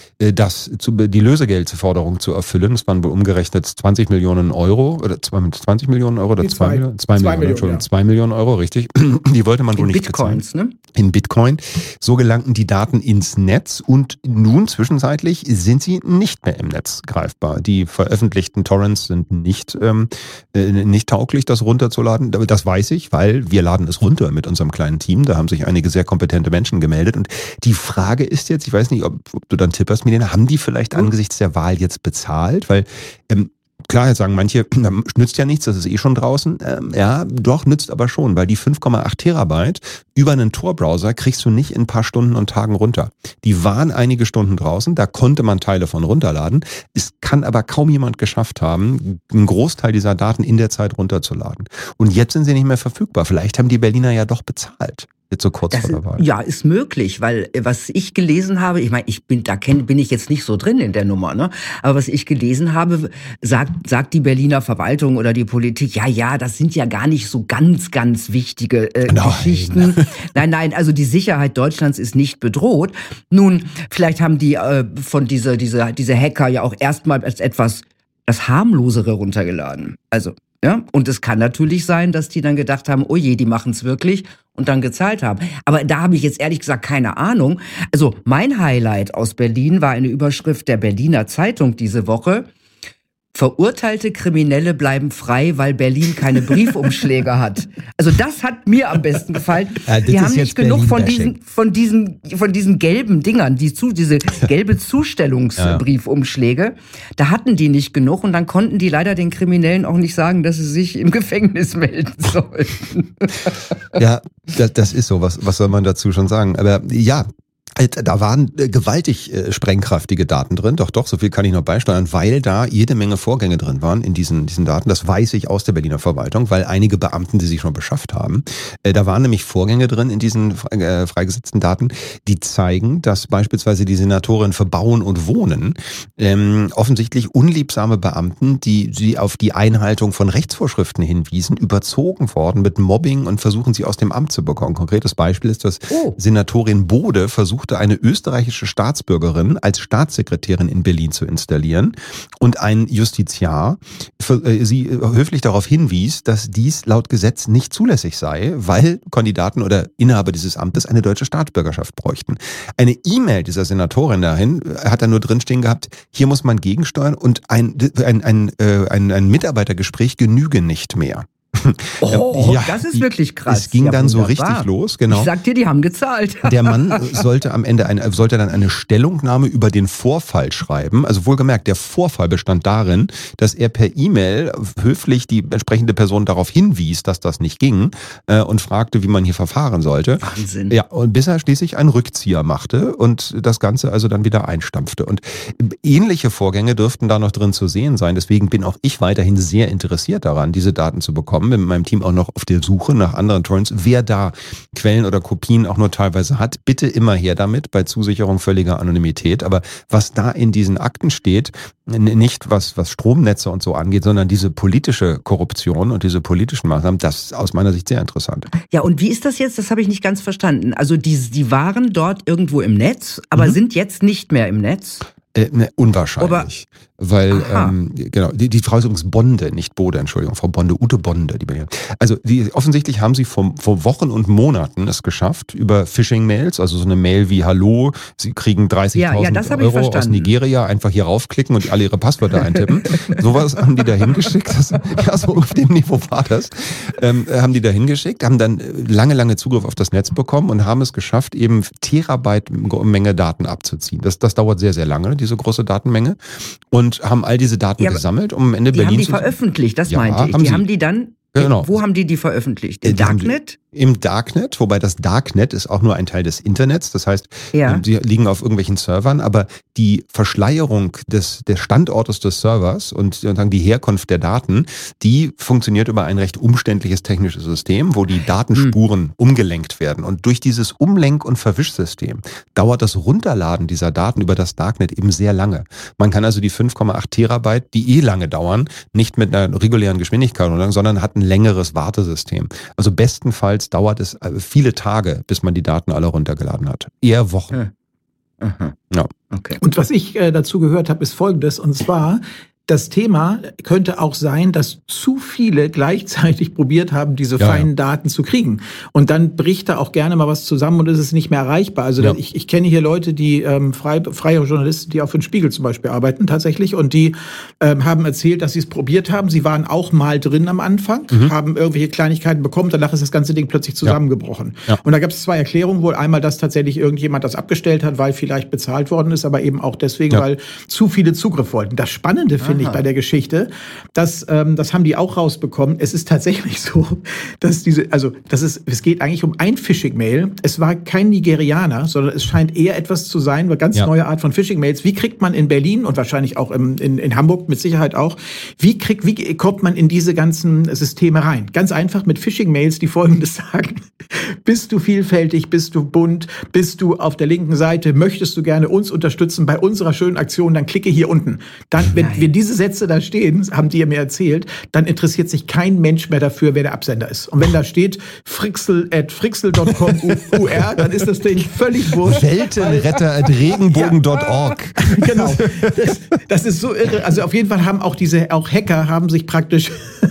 das zu, die Lösegeldforderung zu erfüllen. Das waren wohl umgerechnet zwanzig Millionen Euro oder zwanzig Millionen Euro oder zwei Millionen, zwei Millionen, Entschuldigung, zwei Millionen Euro, richtig. Die wollte man wohl nicht bezahlen. In Bitcoins, ne? In Bitcoin. So gelangten die Daten ins Netz und nun zwischenzeitlich sind sie nicht mehr im Netz greifbar. Die veröffentlichten Torrents sind nicht, ähm, nicht tauglich, das runterzuladen. Das weiß ich, weil wir laden es runter mit unserem kleinen Team. Da haben sich einige sehr kompetente Menschen gemeldet und die Frage ist jetzt, ich weiß nicht, ob, ob du dann Tipp hast, haben die vielleicht angesichts der Wahl jetzt bezahlt? Weil, ähm, klar, jetzt sagen manche, nützt ja nichts, das ist eh schon draußen. Ähm, ja, doch, nützt aber schon, weil die fünf Komma acht Terabyte über einen Tor-Browser kriegst du nicht in ein paar Stunden und Tagen runter. Die waren einige Stunden draußen, da konnte man Teile von runterladen. Es kann aber kaum jemand geschafft haben, einen Großteil dieser Daten in der Zeit runterzuladen. Und jetzt sind sie nicht mehr verfügbar. Vielleicht haben die Berliner ja doch bezahlt. Jetzt so kurz das vor der Wahl. Ja, ist möglich, weil was ich gelesen habe, ich meine, ich bin da kenn, bin ich jetzt nicht so drin in der Nummer, ne? Aber was ich gelesen habe, sagt sagt die Berliner Verwaltung oder die Politik, ja, ja, das sind ja gar nicht so ganz, ganz wichtige äh, nein. Geschichten. Nein, nein, also die Sicherheit Deutschlands ist nicht bedroht. Nun, vielleicht haben die äh, von dieser diese diese Hacker ja auch erstmal als etwas das harmlosere runtergeladen. Also ja, und es kann natürlich sein, dass die dann gedacht haben, oh je, die machen es wirklich und dann gezahlt haben. Aber da habe ich jetzt ehrlich gesagt keine Ahnung. Also mein Highlight aus Berlin war eine Überschrift der Berliner Zeitung diese Woche. Verurteilte Kriminelle bleiben frei, weil Berlin keine Briefumschläge hat. Also das hat mir am besten gefallen. Ja, die haben nicht genug von diesen, von diesen, von diesen gelben Dingern, die zu, diese gelbe Zustellungsbriefumschläge. Da hatten die nicht genug und dann konnten die leider den Kriminellen auch nicht sagen, dass sie sich im Gefängnis melden sollten. Ja, das, das ist so. Was, was soll man dazu schon sagen? Aber ja, da waren gewaltig äh, sprengkraftige Daten drin, doch, doch, so viel kann ich noch beisteuern, weil da jede Menge Vorgänge drin waren in diesen, diesen Daten. Das weiß ich aus der Berliner Verwaltung, weil einige Beamten, die sich schon beschafft haben, äh, da waren nämlich Vorgänge drin in diesen äh, freigesetzten Daten, die zeigen, dass beispielsweise die Senatorin für Bauen und Wohnen ähm, offensichtlich unliebsame Beamten, die sie auf die Einhaltung von Rechtsvorschriften hinwiesen, überzogen worden mit Mobbing und versuchen sie aus dem Amt zu bekommen. Konkretes Beispiel ist, dass oh. Senatorin Bode versucht, eine österreichische Staatsbürgerin als Staatssekretärin in Berlin zu installieren und ein Justiziar sie höflich darauf hinwies, dass dies laut Gesetz nicht zulässig sei, weil Kandidaten oder Inhaber dieses Amtes eine deutsche Staatsbürgerschaft bräuchten. Eine E-Mail dieser Senatorin dahin hat er nur drinstehen gehabt, hier muss man gegensteuern und ein, ein, ein, ein, ein Mitarbeitergespräch genüge nicht mehr. Oh, ja, das ist wirklich krass. Es ging ja, dann wunderbar. so richtig los, genau. Ich sag dir, die haben gezahlt. Der Mann sollte am Ende eine, sollte dann eine Stellungnahme über den Vorfall schreiben. Also wohlgemerkt, der Vorfall bestand darin, dass er per E-Mail höflich die entsprechende Person darauf hinwies, dass das nicht ging äh, und fragte, wie man hier verfahren sollte. Wahnsinn. Ja, und bis er schließlich einen Rückzieher machte und das Ganze also dann wieder einstampfte. Und ähnliche Vorgänge dürften da noch drin zu sehen sein. Deswegen bin auch ich weiterhin sehr interessiert daran, diese Daten zu bekommen. bekommen, bin mit meinem Team auch noch auf der Suche nach anderen Torrents. Wer da Quellen oder Kopien auch nur teilweise hat, bitte immer her damit, bei Zusicherung völliger Anonymität. Aber was da in diesen Akten steht, nicht was, was Stromnetze und so angeht, sondern diese politische Korruption und diese politischen Maßnahmen, das ist aus meiner Sicht sehr interessant. Ja, und wie ist das jetzt? Das habe ich nicht ganz verstanden. Also die, die waren dort irgendwo im Netz, aber mhm. sind jetzt nicht mehr im Netz? Äh, ne, unwahrscheinlich. Aber, weil, ähm, genau, die, die Frau ist übrigens Bonde, nicht Bode, Entschuldigung, Frau Bonde, Ute Bonde. Die also die, offensichtlich haben sie vor, vor Wochen und Monaten es geschafft, über Phishing-Mails, also so eine Mail wie Hallo, sie kriegen dreißigtausend ja, ja, Euro aus Nigeria, einfach hier raufklicken und alle ihre Passwörter eintippen. Sowas haben die da hingeschickt. Das, ja, so auf dem Niveau war das. Ähm, haben die da hingeschickt, haben dann lange, lange Zugriff auf das Netz bekommen und haben es geschafft, eben Terabyte Menge Daten abzuziehen. Das, das dauert sehr, sehr lange, diese große Datenmenge. Und haben all diese Daten ja, gesammelt, um am Ende die Berlin haben die zu... veröffentlicht, das ja, meinte ich. Haben die sie. haben die dann... Genau. Wo haben die die veröffentlicht? Im Darknet? Im Darknet, wobei das Darknet ist auch nur ein Teil des Internets. Das heißt, ja. sie liegen auf irgendwelchen Servern, aber die Verschleierung des, des Standortes des Servers und sozusagen die Herkunft der Daten, die funktioniert über ein recht umständliches technisches System, wo die Datenspuren hm. umgelenkt werden. Und durch dieses Umlenk- und Verwischsystem dauert das Runterladen dieser Daten über das Darknet eben sehr lange. Man kann also die fünf Komma acht Terabyte, die eh lange dauern, nicht mit einer regulären Geschwindigkeit, sondern hat ein längeres Wartesystem. Also bestenfalls dauert es viele Tage, bis man die Daten alle runtergeladen hat. Eher Wochen. Hm. Aha. Ja. Okay. Und was ich äh, dazu gehört habe, ist Folgendes. Und zwar, das Thema könnte auch sein, dass zu viele gleichzeitig probiert haben, diese ja, feinen ja. Daten zu kriegen. Und dann bricht da auch gerne mal was zusammen und ist es nicht mehr erreichbar. Also ja. ich, ich kenne hier Leute, die ähm, frei, freie Journalisten, die auch für den Spiegel zum Beispiel arbeiten tatsächlich. Und die ähm, haben erzählt, dass sie es probiert haben. Sie waren auch mal drin am Anfang, mhm. haben irgendwelche Kleinigkeiten bekommen. Danach ist das ganze Ding plötzlich zusammengebrochen. Ja. Ja. Und da gab es zwei Erklärungen. Wohl einmal, dass tatsächlich irgendjemand das abgestellt hat, weil vielleicht bezahlt worden ist, aber eben auch deswegen, ja. weil zu viele Zugriff wollten. Das Spannende finde ich bei der Geschichte, dass, ähm, das haben die auch rausbekommen. Es ist tatsächlich so, dass diese, also das ist, es geht eigentlich um ein Phishing-Mail. Es war kein Nigerianer, sondern es scheint eher etwas zu sein, eine ganz ja. neue Art von Phishing-Mails. Wie kriegt man in Berlin und wahrscheinlich auch im, in, in Hamburg mit Sicherheit auch, wie kriegt, wie kommt man in diese ganzen Systeme rein? Ganz einfach mit Phishing-Mails, die Folgendes sagen: Bist du vielfältig, bist du bunt, bist du auf der linken Seite, möchtest du gerne uns unterstützen bei unserer schönen Aktion, dann klicke hier unten. Dann, wenn, wenn diese Sätze da stehen, haben die mir erzählt, dann interessiert sich kein Mensch mehr dafür, wer der Absender ist. Und wenn da steht frixel at frixel punkt com U R, dann ist das Ding völlig wurscht. Weltenretter at regenbogen punkt org. Ja. Genau. Das, das ist so irre. Also auf jeden Fall haben auch diese, auch Hacker haben sich praktisch,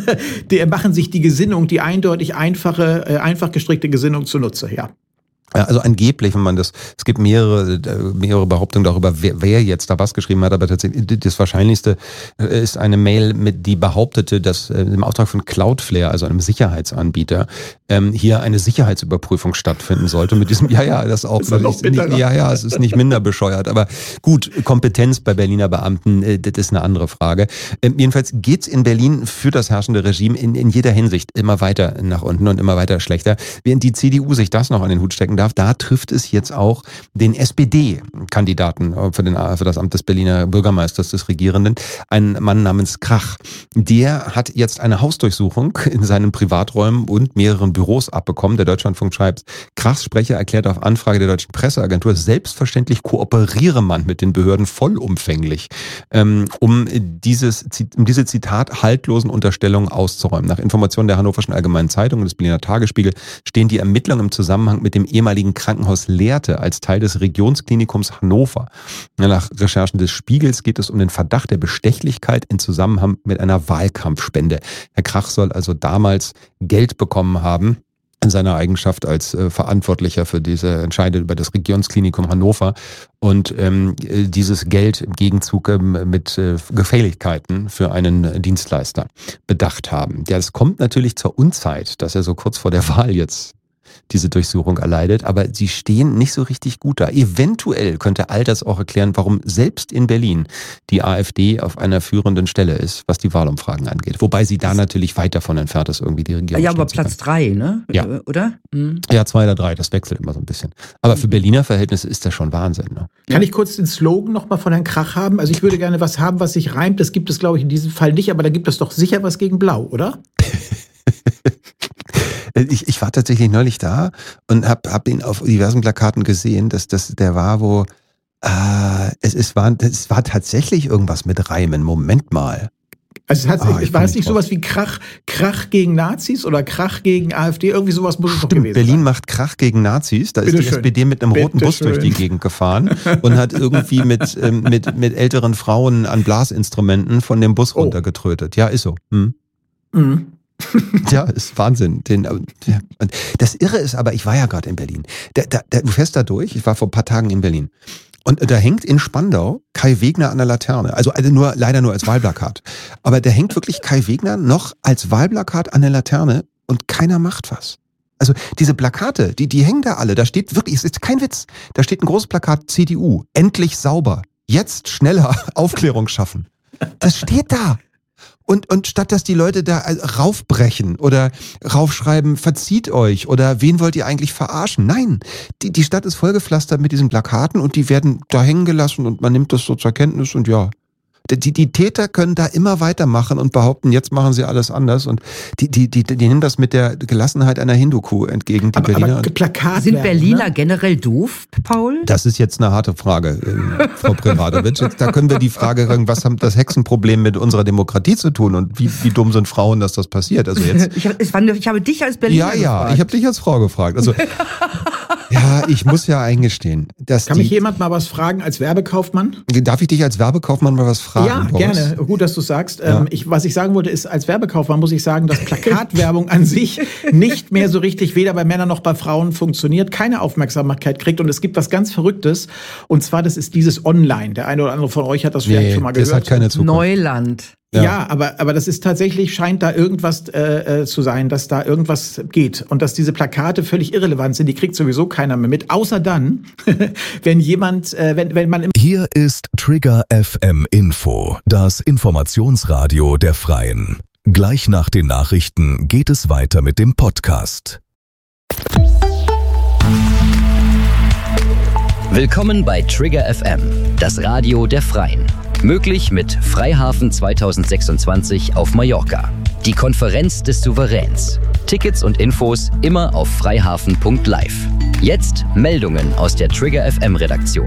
die machen sich die Gesinnung, die eindeutig einfache, äh, einfach gestrickte Gesinnung zunutze, ja. Also angeblich, wenn man das, es gibt mehrere, mehrere Behauptungen darüber, wer, wer jetzt da was geschrieben hat, aber tatsächlich das Wahrscheinlichste ist eine Mail, mit die behauptete, dass im Auftrag von Cloudflare, also einem Sicherheitsanbieter, hier eine Sicherheitsüberprüfung stattfinden sollte. Mit diesem, ja, ja, das auch, ist das nicht, ja, ja, es ist nicht minder bescheuert, aber gut, Kompetenz bei Berliner Beamten, das ist eine andere Frage. Jedenfalls geht's in Berlin für das herrschende Regime in, in jeder Hinsicht immer weiter nach unten und immer weiter schlechter, während die C D U sich das noch an den Hut stecken darf, da trifft es jetzt auch den S P D-Kandidaten für, den, für das Amt des Berliner Bürgermeisters, des Regierenden, ein Mann namens Krach. Der hat jetzt eine Hausdurchsuchung in seinen Privaträumen und mehreren Büros abbekommen. Der Deutschlandfunk schreibt, Krachs Sprecher erklärt auf Anfrage der deutschen Presseagentur, selbstverständlich kooperiere man mit den Behörden vollumfänglich, ähm, um, dieses, um diese Zitat haltlosen Unterstellungen auszuräumen. Nach Informationen der Hannoverschen Allgemeinen Zeitung und des Berliner Tagesspiegel stehen die Ermittlungen im Zusammenhang mit dem ehemaligen Krankenhaus Lehrte als Teil des Regionsklinikums Hannover. Nach Recherchen des Spiegels geht es um den Verdacht der Bestechlichkeit in Zusammenhang mit einer Wahlkampfspende. Herr Krach soll also damals Geld bekommen haben in seiner Eigenschaft als äh, Verantwortlicher für diese Entscheidung über das Regionsklinikum Hannover und ähm, dieses Geld im Gegenzug ähm, mit äh, Gefälligkeiten für einen Dienstleister bedacht haben. Ja, es kommt natürlich zur Unzeit, dass er so kurz vor der Wahl jetzt diese Durchsuchung erleidet, aber sie stehen nicht so richtig gut da. Eventuell könnte all das auch erklären, warum selbst in Berlin die AfD auf einer führenden Stelle ist, was die Wahlumfragen angeht. Wobei sie da natürlich weit davon entfernt ist, irgendwie die Regierung. Ja, aber Platz drei, ne? Ja. Oder? Mhm. Ja, zwei oder drei, das wechselt immer so ein bisschen. Aber für Berliner Verhältnisse ist das schon Wahnsinn. Ne? Kann ich kurz den Slogan nochmal von Herrn Krach haben? Also ich würde gerne was haben, was sich reimt. Das gibt es, glaube ich, in diesem Fall nicht, aber da gibt es doch sicher was gegen Blau, oder? Ich, ich war tatsächlich neulich da und habe hab ihn auf diversen Plakaten gesehen, dass das der war, wo äh, es, es, war, es war tatsächlich irgendwas mit Reimen. Moment mal. Also es, hat, Ah, es war es nicht sowas wie Krach, Krach gegen Nazis oder Krach gegen AfD? Irgendwie sowas muss es doch Stimmt, gewesen Berlin sein. macht Krach gegen Nazis. Da Bitte ist die schön. S P D mit einem roten Bitte Bus schön. durch die Gegend gefahren und hat irgendwie mit, ähm, mit, mit älteren Frauen an Blasinstrumenten von dem Bus Oh. runtergetrötet. Ja, ist so. Hm. Mhm. Ja, ist Wahnsinn. Den, ja. Das Irre ist aber, ich war ja gerade in Berlin. Da, da, da, du fährst da durch, ich war vor ein paar Tagen in Berlin. Und da hängt in Spandau Kai Wegner an der Laterne. Also, also nur, leider nur als Wahlplakat. Aber da hängt wirklich Kai Wegner noch als Wahlplakat an der Laterne und keiner macht was. Also diese Plakate, die, die hängen da alle. Da steht wirklich, es ist kein Witz, da steht ein großes Plakat C D U. Endlich sauber. Jetzt schneller Aufklärung schaffen. Das steht da. Und, und statt dass die Leute da raufbrechen oder raufschreiben, verzieht euch oder wen wollt ihr eigentlich verarschen? Nein, die, die Stadt ist vollgepflastert mit diesen Plakaten und die werden da hängen gelassen und man nimmt das so zur Kenntnis und ja. Die, die Täter können da immer weitermachen und behaupten, jetzt machen sie alles anders und die, die, die, die nehmen das mit der Gelassenheit einer Hindukuh entgegen, die Aber, Berliner. aber Plakat Sind werden, Berliner ne? generell doof, Paul? Das ist jetzt eine harte Frage, äh, Frau Preradovic. Jetzt, da können wir die Frage fragen, was hat das Hexenproblem mit unserer Demokratie zu tun und wie, wie dumm sind Frauen, dass das passiert? Also jetzt. Ich, hab, es war, ich habe dich als Berliner Ja, ja, gefragt. ich habe dich als Frau gefragt. Also ja, ich muss ja eingestehen, dass Kann die, mich jemand mal was fragen als Werbekaufmann? darf ich dich als Werbekaufmann mal was fragen? Ja, Boris? gerne. Gut, dass du sagst. Ja. Ähm, ich, was ich sagen wollte, ist, als Werbekaufmann muss ich sagen, dass Plakatwerbung an sich nicht mehr so richtig weder bei Männern noch bei Frauen funktioniert, keine Aufmerksamkeit kriegt und es gibt was ganz Verrücktes und zwar, das ist dieses Online. Der eine oder andere von euch hat das vielleicht Nee, schon mal das gehört. hat keine Zukunft. Neuland. Ja, Ja. aber, aber das ist tatsächlich, scheint da irgendwas äh, äh, zu sein, dass da irgendwas geht. Und dass diese Plakate völlig irrelevant sind, die kriegt sowieso keiner mehr mit. Außer dann, wenn jemand, äh, wenn, wenn man im Hier ist Trigger F M Info, das Informationsradio der Freien. Gleich nach den Nachrichten geht es weiter mit dem Podcast. Willkommen bei Trigger F M, das Radio der Freien. Möglich mit Freihafen zwanzig sechsundzwanzig auf Mallorca. Die Konferenz des Souveräns. Tickets und Infos immer auf freihafen punkt live. Jetzt Meldungen aus der Trigger F M Redaktion.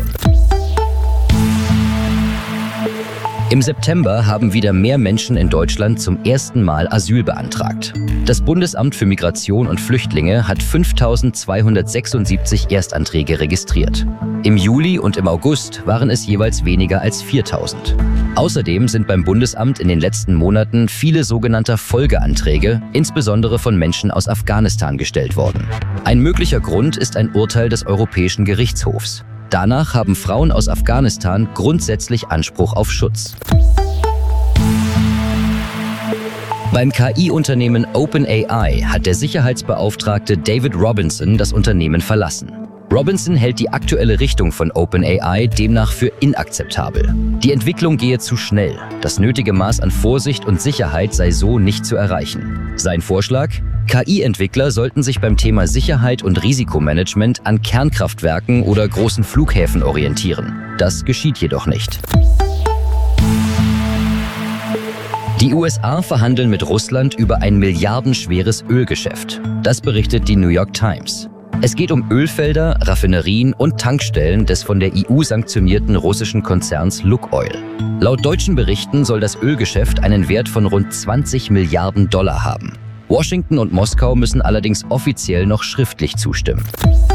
Im September haben wieder mehr Menschen in Deutschland zum ersten Mal Asyl beantragt. Das Bundesamt für Migration und Flüchtlinge hat fünftausendzweihundertsechsundsiebzig Erstanträge registriert. Im Juli und im August waren es jeweils weniger als viertausend. Außerdem sind beim Bundesamt in den letzten Monaten viele sogenannte Folgeanträge, insbesondere von Menschen aus Afghanistan, gestellt worden. Ein möglicher Grund ist ein Urteil des Europäischen Gerichtshofs. Danach haben Frauen aus Afghanistan grundsätzlich Anspruch auf Schutz. Beim K I-Unternehmen OpenAI hat der Sicherheitsbeauftragte David Robinson das Unternehmen verlassen. Robinson hält die aktuelle Richtung von OpenAI demnach für inakzeptabel. Die Entwicklung gehe zu schnell. Das nötige Maß an Vorsicht und Sicherheit sei so nicht zu erreichen. Sein Vorschlag? K I-Entwickler sollten sich beim Thema Sicherheit und Risikomanagement an Kernkraftwerken oder großen Flughäfen orientieren. Das geschieht jedoch nicht. Die U S A verhandeln mit Russland über ein milliardenschweres Ölgeschäft. Das berichtet die New York Times. Es geht um Ölfelder, Raffinerien und Tankstellen des von der E U sanktionierten russischen Konzerns Lukoil. Laut deutschen Berichten soll das Ölgeschäft einen Wert von rund zwanzig Milliarden Dollar haben. Washington und Moskau müssen allerdings offiziell noch schriftlich zustimmen.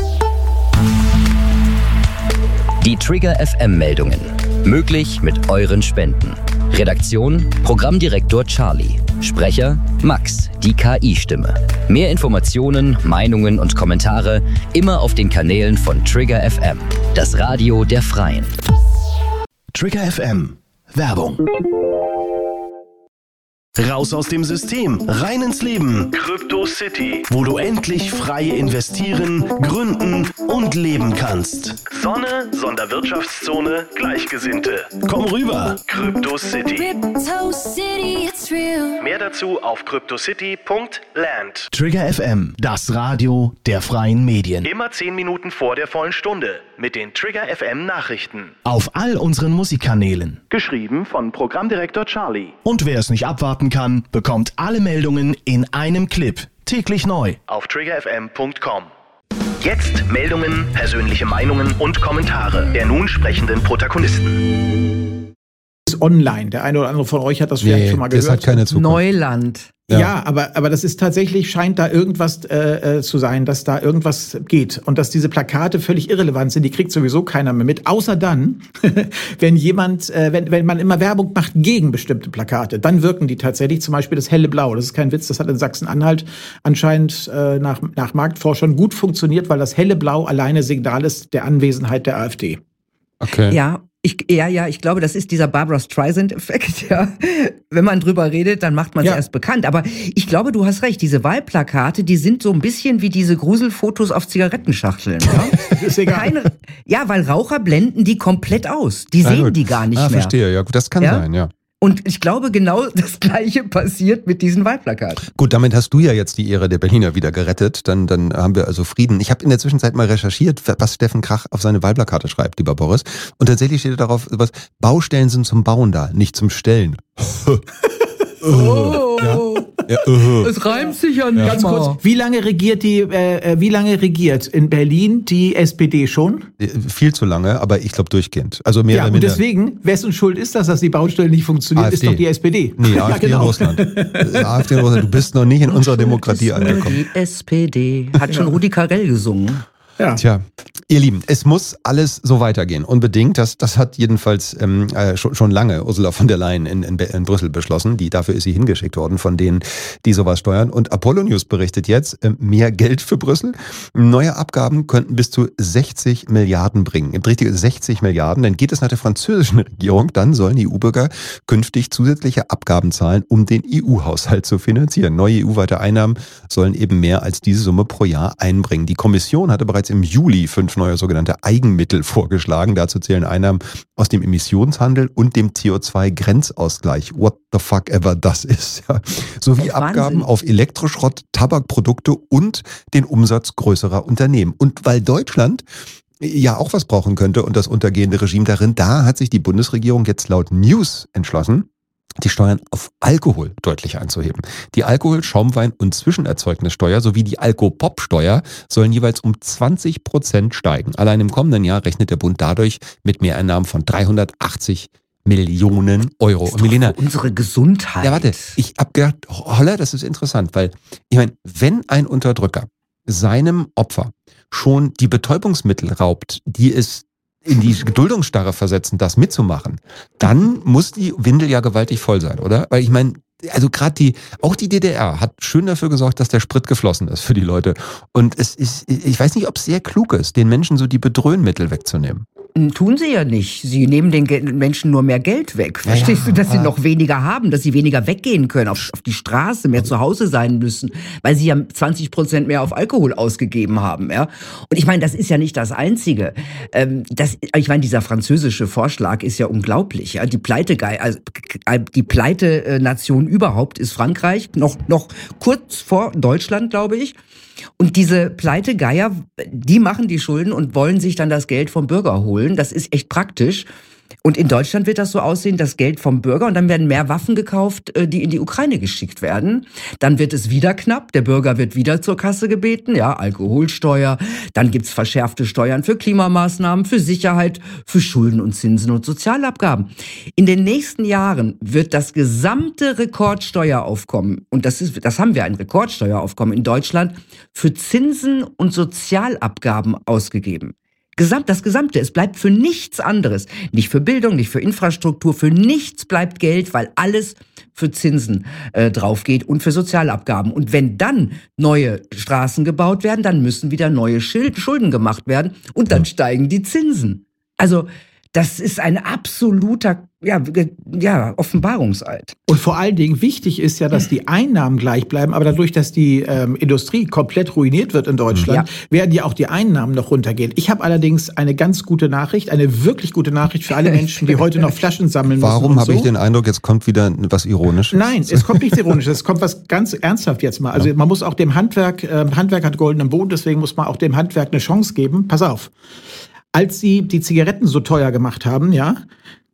Die Trigger F M-Meldungen. Möglich mit euren Spenden. Redaktion: Programmdirektor Charlie. Sprecher: Max, die K I-Stimme. Mehr Informationen, Meinungen und Kommentare immer auf den Kanälen von Trigger F M, das Radio der Freien. Trigger F M. Werbung. Raus aus dem System, rein ins Leben. Crypto City, wo du endlich frei investieren, gründen und leben kannst. Sonne, Sonderwirtschaftszone, Gleichgesinnte. Komm rüber, Crypto City. Crypto City, it's real. Mehr dazu auf cryptocity punkt land. Trigger F M, das Radio der freien Medien. Immer zehn Minuten vor der vollen Stunde mit den Trigger F M Nachrichten. Auf all unseren Musikkanälen. Geschrieben von Programmdirektor Charlie. Und wer es nicht abwarten kann, bekommt alle Meldungen in einem Clip. Täglich neu auf trigger f m punkt com. Jetzt Meldungen, persönliche Meinungen und Kommentare der nun sprechenden Protagonisten. Ist online. Der eine oder andere von euch hat das vielleicht Nee, schon mal das gehört. hat keine Zukunft. Neuland. Ja, Ja. aber, aber das ist tatsächlich, scheint da irgendwas äh, zu sein, dass da irgendwas geht. Und dass diese Plakate völlig irrelevant sind, die kriegt sowieso keiner mehr mit. Außer dann, wenn jemand, äh, wenn, wenn man immer Werbung macht gegen bestimmte Plakate, dann wirken die tatsächlich. Zum Beispiel das helle Blau. Das ist kein Witz, das hat in Sachsen-Anhalt anscheinend äh, nach, nach Marktforschern gut funktioniert, weil das helle Blau alleine Signal ist der Anwesenheit der AfD. Okay. Ja, ich, ja, ja, ich glaube, das ist dieser Barbra Streisand-Effekt, ja. Wenn man drüber redet, dann macht man es Ja. erst bekannt. Aber ich glaube, du hast recht, diese Wahlplakate, die sind so ein bisschen wie diese Gruselfotos auf Zigarettenschachteln. Ja? Ist egal. Keine, ja, weil Raucher blenden die komplett aus. Die Ah, sehen gut. die gar nicht ah, mehr. verstehe, ja gut, das kann Ja? sein, ja. Und ich glaube, genau das Gleiche passiert mit diesen Wahlplakaten. Gut, damit hast du ja jetzt die Ehre der Berliner wieder gerettet. Dann, dann haben wir also Frieden. Ich habe in der Zwischenzeit mal recherchiert, was Steffen Krach auf seine Wahlplakate schreibt, lieber Boris. Und tatsächlich steht darauf, was Baustellen sind zum Bauen da, nicht zum Stellen. Oh, Ja, uh. es reimt sich ja nicht Ganz mal. kurz, wie lange regiert die, äh, wie lange regiert in Berlin die S P D schon? Viel zu lange, aber ich glaube durchgehend. Also mehr Ja, oder und minder. deswegen, wessen Schuld ist das, dass die Baustelle nicht funktioniert, AfD. ist doch die S P D. Nee, Ja, AfD genau. in Russland. Äh, AfD in Russland. Du bist noch nicht in unserer Demokratie angekommen. Die S P D hat schon Rudi Carrell gesungen. Ja. Tja, ihr Lieben, es muss alles so weitergehen. Unbedingt. Das, das hat jedenfalls ähm, äh, schon, schon lange Ursula von der Leyen in, in, in Brüssel beschlossen. Die, dafür ist sie hingeschickt worden von denen, die sowas steuern. Und Apollo News berichtet jetzt, äh, mehr Geld für Brüssel. Neue Abgaben könnten bis zu sechzig Milliarden bringen. Richtige sechzig Milliarden. Dann geht es nach der französischen Regierung. Dann sollen die E U-Bürger künftig zusätzliche Abgaben zahlen, um den E U-Haushalt zu finanzieren. Neue E U-weite Einnahmen sollen eben mehr als diese Summe pro Jahr einbringen. Die Kommission hatte bereits im Juli fünf neue sogenannte Eigenmittel vorgeschlagen. Dazu zählen Einnahmen aus dem Emissionshandel und dem C O zwei Grenzausgleich. What the fuck ever das ist. Ja. Sowie Das ist Abgaben Wahnsinn. auf Elektroschrott, Tabakprodukte und den Umsatz größerer Unternehmen. Und weil Deutschland ja auch was brauchen könnte und das untergehende Regime darin, da hat sich die Bundesregierung jetzt laut News entschlossen, die Steuern auf Alkohol deutlich anzuheben. Die Alkohol-, Schaumwein- und Zwischenerzeugnissteuer sowie die Alkopop-Steuer sollen jeweils um zwanzig Prozent steigen. Allein im kommenden Jahr rechnet der Bund dadurch mit Mehreinnahmen von dreihundertachtzig Millionen Euro. Ist Und doch Milena, für unsere Gesundheit. ja, warte, ich hab gedacht, holla, das ist interessant, weil, ich meine, wenn ein Unterdrücker seinem Opfer schon die Betäubungsmittel raubt, die es in die Geduldungsstarre versetzen, das mitzumachen, dann muss die Windel ja gewaltig voll sein, oder? Weil ich meine, also gerade die, auch die D D R hat schön dafür gesorgt, dass der Sprit geflossen ist für die Leute. Und es ist, ich weiß nicht, ob es sehr klug ist, den Menschen so die Bedröhnmittel wegzunehmen. Tun sie ja nicht. Sie nehmen den Ge- Menschen nur mehr Geld weg. Ja, Verstehst ja, du, dass sie aber- noch weniger haben, dass sie weniger weggehen können, auf, auf die Straße, mehr zu Hause sein müssen, weil sie ja zwanzig Prozent mehr auf Alkohol ausgegeben haben. Ja? Und ich meine, das ist ja nicht das Einzige. Ähm, das, ich meine, dieser französische Vorschlag ist ja unglaublich. Ja? Die Pleite, also, die Pleite-Nation überhaupt ist Frankreich, noch, noch kurz vor Deutschland, glaube ich. Und diese Pleitegeier, die machen die Schulden und wollen sich dann das Geld vom Bürger holen. Das ist echt praktisch. Und in Deutschland wird das so aussehen, das Geld vom Bürger, und dann werden mehr Waffen gekauft, die in die Ukraine geschickt werden. Dann wird es wieder knapp, der Bürger wird wieder zur Kasse gebeten, ja, Alkoholsteuer, dann gibt's verschärfte Steuern für Klimamaßnahmen, für Sicherheit, für Schulden und Zinsen und Sozialabgaben. In den nächsten Jahren wird das gesamte Rekordsteueraufkommen, und das ist, das haben wir, ein Rekordsteueraufkommen in Deutschland, für Zinsen und Sozialabgaben ausgegeben. Gesamt, das Gesamte, es bleibt für nichts anderes. Nicht für Bildung, nicht für Infrastruktur, für nichts bleibt Geld, weil alles für Zinsen äh, drauf geht und für Sozialabgaben. Und wenn dann neue Straßen gebaut werden, dann müssen wieder neue Schild- Schulden gemacht werden und dann steigen die Zinsen. Also das ist ein absoluter ja, ge- ja, Offenbarungseid. Und vor allen Dingen wichtig ist ja, dass die Einnahmen gleich bleiben, aber dadurch, dass die ähm, Industrie komplett ruiniert wird in Deutschland, Ja. werden ja auch die Einnahmen noch runtergehen. Ich habe allerdings eine ganz gute Nachricht, eine wirklich gute Nachricht für alle Menschen, die heute noch Flaschen sammeln müssen. Warum und habe so. ich den Eindruck, jetzt kommt wieder was Ironisches? Nein, es kommt nichts Ironisches, es kommt was ganz ernsthaft jetzt mal. Also man muss auch dem Handwerk, äh, Handwerk hat goldenen Boden, deswegen muss man auch dem Handwerk eine Chance geben. Pass auf. Als sie die Zigaretten so teuer gemacht haben, ja,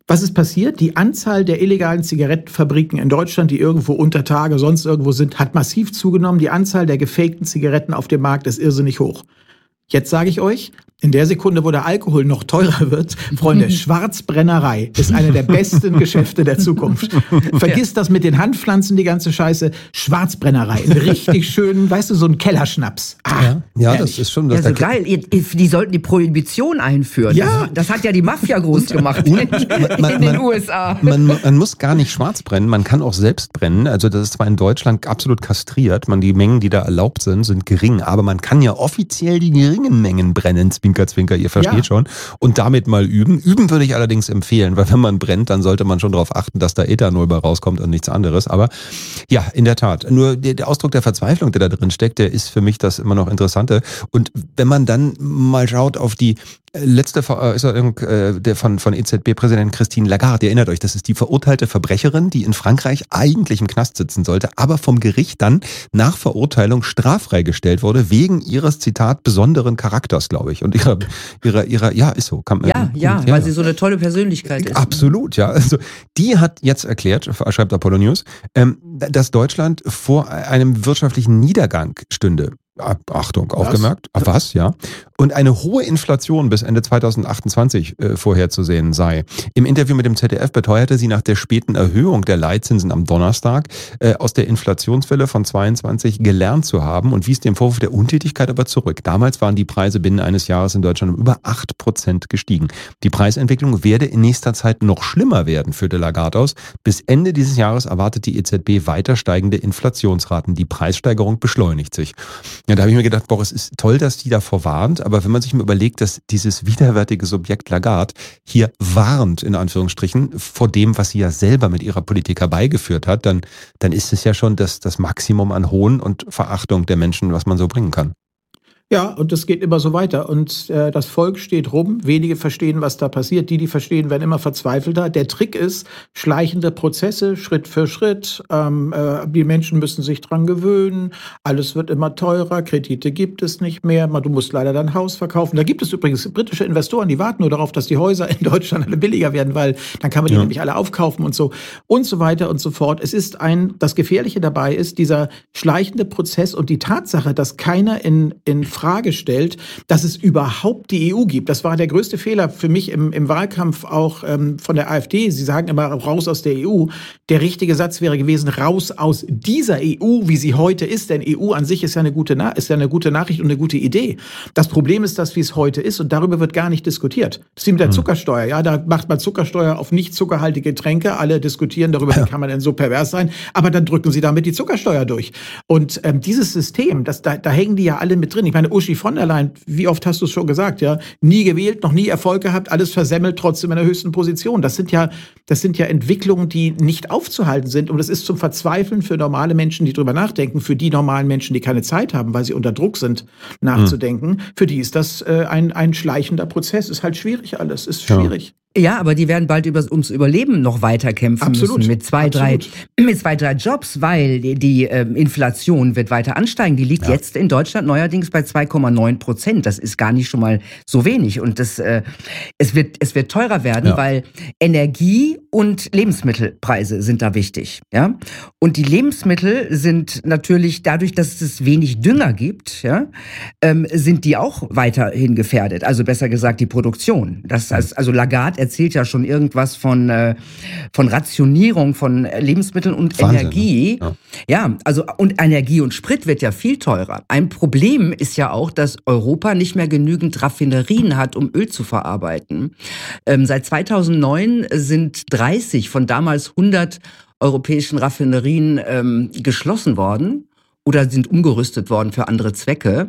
Was ist passiert? Die Anzahl der illegalen Zigarettenfabriken in Deutschland, die irgendwo unter Tage sonst irgendwo sind, hat massiv zugenommen. Die Anzahl der gefakten Zigaretten auf dem Markt ist irrsinnig hoch. Jetzt sage ich euch, in der Sekunde, wo der Alkohol noch teurer wird, Freunde, Schwarzbrennerei ist eine der besten Geschäfte der Zukunft. Vergiss das mit den Handpflanzen, die ganze Scheiße. Schwarzbrennerei, einen richtig schönen, weißt du, so einen Kellerschnaps. Ah, ja, ja das ist schon... Das ja, so geil. Die sollten die Prohibition einführen. Ja. Das, das hat ja die Mafia groß gemacht in, in man, den man, U S A. Man, man muss gar nicht schwarz brennen, man kann auch selbst brennen. Also das ist zwar in Deutschland absolut kastriert, man, die Mengen, die da erlaubt sind, sind gering, aber man kann ja offiziell die geringen Mengen brennen, Zwinker, Zwinker, ihr versteht ja. schon. Und damit mal üben. Üben würde ich allerdings empfehlen, weil wenn man brennt, dann sollte man schon darauf achten, dass da Ethanol bei rauskommt und nichts anderes. Aber ja, in der Tat. Nur der, der Ausdruck der Verzweiflung, der da drin steckt, der ist für mich das immer noch Interessante. Und wenn man dann mal schaut auf die letzte Äußerung der von, von E Z B-Präsidentin Christine Lagarde, ihr erinnert euch, das ist die verurteilte Verbrecherin, die in Frankreich eigentlich im Knast sitzen sollte, aber vom Gericht dann nach Verurteilung straffrei gestellt wurde, wegen ihres, Zitat, besonderen Charakters, glaube ich. Und ihrer, ihrer, ihrer, ja, ist so. Kann, ja, äh, ja, ja, weil ja. sie so eine tolle Persönlichkeit ist. Absolut, ja. Also, die hat jetzt erklärt, schreibt Apollo News, ähm, dass Deutschland vor einem wirtschaftlichen Niedergang stünde. Achtung, was? Aufgemerkt. Ach, was, ja. Und eine hohe Inflation bis Ende zweitausendachtundzwanzig äh, vorherzusehen sei. Im Interview mit dem Z D F beteuerte sie nach der späten Erhöhung der Leitzinsen am Donnerstag äh, aus der Inflationswelle von zweiundzwanzig gelernt zu haben und wies den Vorwurf der Untätigkeit aber zurück. Damals waren die Preise binnen eines Jahres in Deutschland um über acht Prozent gestiegen. Die Preisentwicklung werde in nächster Zeit noch schlimmer werden, führte Lagarde aus. Bis Ende dieses Jahres erwartet die E Z B weiter steigende Inflationsraten. Die Preissteigerung beschleunigt sich. Ja, da habe ich mir gedacht, boah, es ist toll, dass die davor warnt, aber wenn man sich mal überlegt, dass dieses widerwärtige Subjekt Lagarde hier warnt, in Anführungsstrichen, vor dem, was sie ja selber mit ihrer Politik herbeigeführt hat, dann, dann ist es ja schon das, das Maximum an Hohn und Verachtung der Menschen, was man so bringen kann. Ja, und das geht immer so weiter. Und äh, das Volk steht rum, wenige verstehen, was da passiert. Die, die verstehen, werden immer verzweifelter. Der Trick ist, schleichende Prozesse, Schritt für Schritt. Ähm, äh, die Menschen müssen sich dran gewöhnen. Alles wird immer teurer, Kredite gibt es nicht mehr. Du musst leider dein Haus verkaufen. Da gibt es übrigens britische Investoren, die warten nur darauf, dass die Häuser in Deutschland alle billiger werden, weil dann kann man die ja. nämlich alle aufkaufen und so. Und so weiter und so fort. Es ist ein, das Gefährliche dabei ist, dieser schleichende Prozess und die Tatsache, dass keiner in, in Frage stellt, dass es überhaupt die E U gibt. Das war der größte Fehler für mich im, im Wahlkampf auch ähm, von der AfD. Sie sagen immer raus aus der E U. Der richtige Satz wäre gewesen, raus aus dieser E U, wie sie heute ist. Denn E U an sich ist ja eine gute, Na- ist ja eine gute Nachricht und eine gute Idee. Das Problem ist das, wie es heute ist und darüber wird gar nicht diskutiert. Das ist wie mit der Zuckersteuer. Ja, da macht man Zuckersteuer auf nicht zuckerhaltige Getränke. Alle diskutieren darüber, wie kann man denn so pervers sein. Aber dann drücken sie damit die Zuckersteuer durch. Und ähm, dieses System, das, da, da hängen die ja alle mit drin. Ich meine, Uschi von der Leyen, wie oft hast du es schon gesagt, ja? Nie gewählt, noch nie Erfolg gehabt, alles versemmelt, trotzdem in der höchsten Position. Das sind ja, das sind ja Entwicklungen, die nicht aufzuhalten sind. Und es ist zum Verzweifeln für normale Menschen, die drüber nachdenken, für die normalen Menschen, die keine Zeit haben, weil sie unter Druck sind, nachzudenken. Mhm. Für die ist das äh, ein, ein schleichender Prozess. Ist halt schwierig alles, ist schwierig. Ja. Ja, aber die werden bald über, ums Überleben noch weiter kämpfen Absolut. müssen mit zwei, drei, mit zwei, drei Jobs, weil die, die ähm, Inflation wird weiter ansteigen. Die liegt ja. jetzt in Deutschland neuerdings bei zwei Komma neun Prozent. Das ist gar nicht schon mal so wenig. Und das, äh, es wird, es wird teurer werden, ja. weil Energie und Lebensmittelpreise sind da wichtig. Ja? Und die Lebensmittel sind natürlich dadurch, dass es wenig Dünger gibt, ja, ähm, sind die auch weiterhin gefährdet. Also besser gesagt die Produktion. Das heißt, also Lagarde erzählt ja schon irgendwas von, äh, von Rationierung von Lebensmitteln und Wahnsinn, Energie. ne? Ja. ja, also und Energie und Sprit wird ja viel teurer. Ein Problem ist ja auch, dass Europa nicht mehr genügend Raffinerien hat, um Öl zu verarbeiten. Ähm, seit zweitausendneun sind dreißig von damals hundert europäischen Raffinerien ähm, geschlossen worden oder sind umgerüstet worden für andere Zwecke.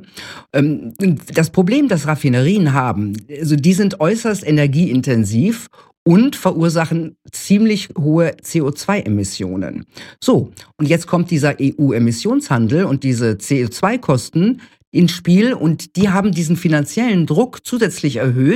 Das Problem, das Raffinerien haben, also die sind äußerst energieintensiv und verursachen ziemlich hohe C O zwei Emissionen. So, und jetzt kommt dieser E U-Emissionshandel und diese C O zwei Kosten ins Spiel und die haben diesen finanziellen Druck zusätzlich erhöht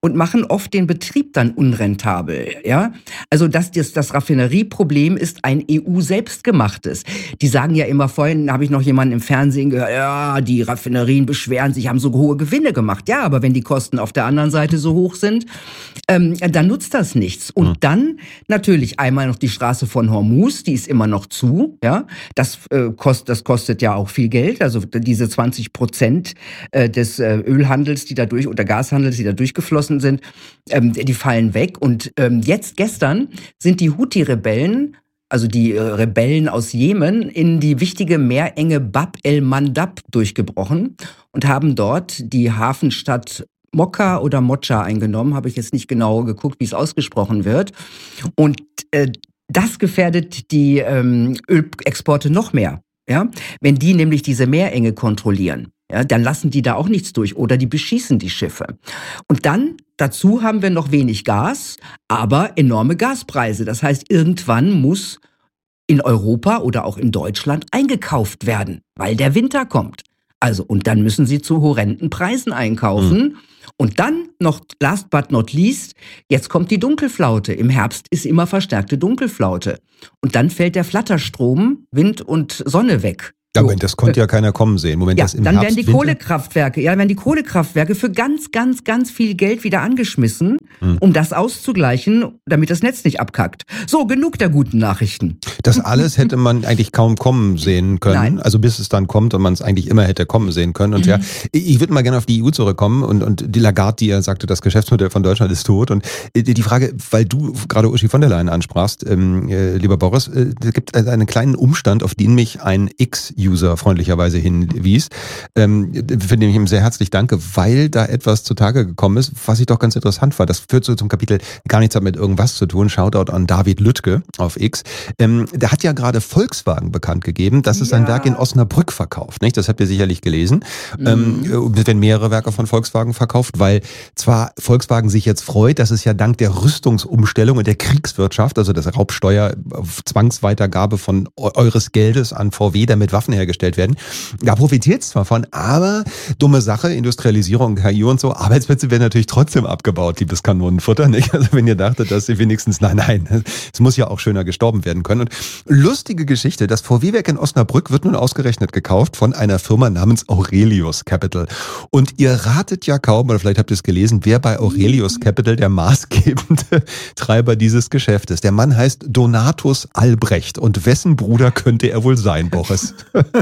und machen oft den Betrieb dann unrentabel. Ja, also das, das, das Raffinerieproblem ist ein E U-selbstgemachtes. Die sagen ja immer, vorhin habe ich noch jemanden im Fernsehen gehört, ja, die Raffinerien beschweren sich, haben so hohe Gewinne gemacht. Ja, aber wenn die Kosten auf der anderen Seite so hoch sind, ähm, dann nutzt das nichts. Und mhm. dann natürlich einmal noch die Straße von Hormuz, die ist immer noch zu. Ja, das, äh, kost, das kostet ja auch viel Geld. Also diese zwanzig Prozent äh, des äh, Ölhandels, die da durch, oder Gashandels, die da durchgeflossen sind, ähm, die fallen weg. Und ähm, jetzt, gestern, sind die Houthi-Rebellen, also die äh, Rebellen aus Jemen, in die wichtige Meerenge Bab el-Mandab durchgebrochen und haben dort die Hafenstadt Mokka oder Mocha eingenommen. Habe ich jetzt nicht genau geguckt, wie es ausgesprochen wird. Und äh, das gefährdet die ähm, Ölexporte noch mehr. Ja? Wenn die nämlich diese Meerenge kontrollieren, ja, dann lassen die da auch nichts durch oder die beschießen die Schiffe. Und dann, dazu haben wir noch wenig Gas, aber enorme Gaspreise. Das heißt, irgendwann muss in Europa oder auch in Deutschland eingekauft werden, weil der Winter kommt. Also, und dann müssen sie zu horrenden Preisen einkaufen. Mhm. Und dann noch, last but not least, jetzt kommt die Dunkelflaute. Im Herbst ist immer verstärkte Dunkelflaute. Und dann fällt der Flatterstrom, Wind und Sonne weg. Ja, Moment, das konnte ja keiner kommen sehen. Moment, ja, das im dann Herbst, werden die Winter? Kohlekraftwerke, ja, werden die Kohlekraftwerke für ganz, ganz, ganz viel Geld wieder angeschmissen, hm. um das auszugleichen, damit das Netz nicht abkackt. So, genug der guten Nachrichten. Das alles hätte man eigentlich kaum kommen sehen können. Nein. Also bis es dann kommt und man es eigentlich immer hätte kommen sehen können. Und mhm. ja, ich würde mal gerne auf die E U zurückkommen und, und die Lagarde, die ja sagte, das Geschäftsmodell von Deutschland ist tot. Und die Frage, weil du gerade Uschi von der Leyen ansprachst, ähm, äh, lieber Boris, äh, es gibt einen kleinen Umstand, auf den mich ein X-User freundlicherweise hinwies, ähm, für den ich ihm sehr herzlich danke, weil da etwas zutage gekommen ist, was ich doch ganz interessant war. Das führt so zum Kapitel, gar nichts hat mit irgendwas zu tun. Shoutout an David Lüttke auf X. Ähm, der hat ja gerade Volkswagen bekannt gegeben, dass es ja. ein Werk in Osnabrück verkauft. Nicht? Das habt ihr sicherlich gelesen. Mhm. Ähm, es werden mehrere Werke von Volkswagen verkauft, weil zwar Volkswagen sich jetzt freut, dass es ja dank der Rüstungsumstellung und der Kriegswirtschaft, also der Raubsteuer, Zwangsweitergabe von eures Geldes an V W, damit Waffen hergestellt werden. Da profitiert es zwar von, aber dumme Sache, Industrialisierung, K I und so, Arbeitsplätze werden natürlich trotzdem abgebaut, liebes Kanonenfutter, nicht? Also wenn ihr dachtet, dass sie wenigstens, nein, nein, es muss ja auch schöner gestorben werden können. Und lustige Geschichte, das V W-Werk in Osnabrück wird nun ausgerechnet gekauft von einer Firma namens Aurelius Capital. Und ihr ratet ja kaum, oder vielleicht habt ihr es gelesen, wer bei Aurelius Capital der maßgebende Treiber dieses Geschäftes. Der Mann heißt Donatus Albrecht. Und wessen Bruder könnte er wohl sein, Boris?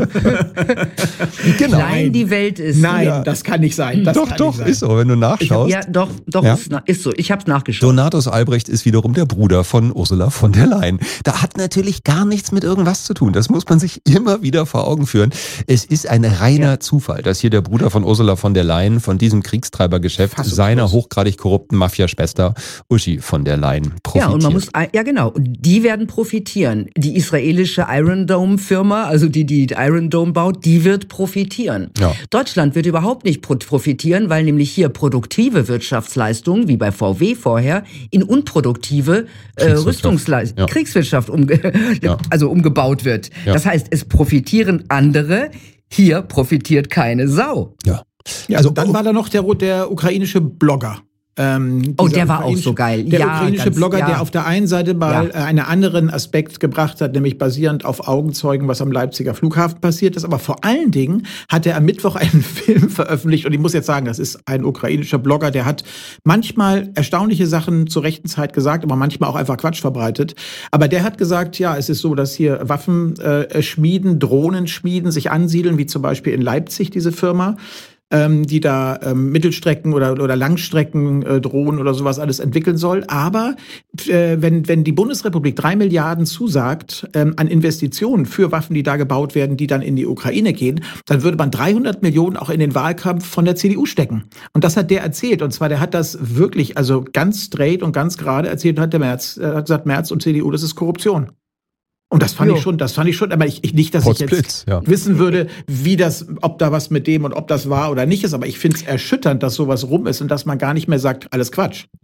Wie genau. klein die Welt ist. Nein, ja. das kann nicht sein. Das doch, kann doch, nicht sein. Ist so, wenn du nachschaust. Ja, doch, doch, ja. Ist, ist so. Ich habe es nachgeschaut. Donatus Albrecht ist wiederum der Bruder von Ursula von der Leyen. Da hat natürlich gar nichts mit irgendwas zu tun. Das muss man sich immer wieder vor Augen führen. Es ist ein reiner ja. Zufall, dass hier der Bruder von Ursula von der Leyen von diesem Kriegstreibergeschäft Fast seiner so hochgradig korrupten Mafia-Schwester Uschi von der Leyen profitiert. Ja, und man muss, ja genau, die werden profitieren. Die israelische Iron Dome Firma, also die die Iron Dome baut, die wird profitieren. Ja. Deutschland wird überhaupt nicht profitieren, weil nämlich hier produktive Wirtschaftsleistungen, wie bei V W vorher, in unproduktive äh, Rüstungsleistungen, ja. Kriegswirtschaft umge ja. also umgebaut wird. Ja. Das heißt, es profitieren andere, hier profitiert keine Sau. Ja. Ja, also dann war da noch der, der ukrainische Blogger. Ähm, oh, der war auch so geil. Der ja, ukrainische ganz, Blogger, ja. der auf der einen Seite mal ja. einen anderen Aspekt gebracht hat, nämlich basierend auf Augenzeugen, was am Leipziger Flughafen passiert ist. Aber vor allen Dingen hat er am Mittwoch einen Film veröffentlicht. Und ich muss jetzt sagen, das ist ein ukrainischer Blogger, der hat manchmal erstaunliche Sachen zur rechten Zeit gesagt, aber manchmal auch einfach Quatsch verbreitet. Aber der hat gesagt, ja, es ist so, dass hier Waffen äh, schmieden, Drohnen schmieden, sich ansiedeln, wie zum Beispiel in Leipzig diese Firma. Ähm, die da ähm, Mittelstrecken oder, oder Langstrecken äh, Drohnen oder sowas alles entwickeln soll. Aber äh, wenn, wenn die Bundesrepublik drei Milliarden zusagt ähm, an Investitionen für Waffen, die da gebaut werden, die dann in die Ukraine gehen, dann würde man dreihundert Millionen auch in den Wahlkampf von der C D U stecken. Und das hat der erzählt. Und zwar, der hat das wirklich, also ganz straight und ganz gerade erzählt und hat der Merz, äh, hat gesagt, Merz und C D U, das ist Korruption. Und das fand jo. ich schon, das fand ich schon, aber ich, ich nicht, dass Pots ich jetzt Blitz, ja. wissen würde, wie das, ob da was mit dem und ob das war oder nicht ist, aber ich finde es erschütternd, dass sowas rum ist und dass man gar nicht mehr sagt, alles Quatsch.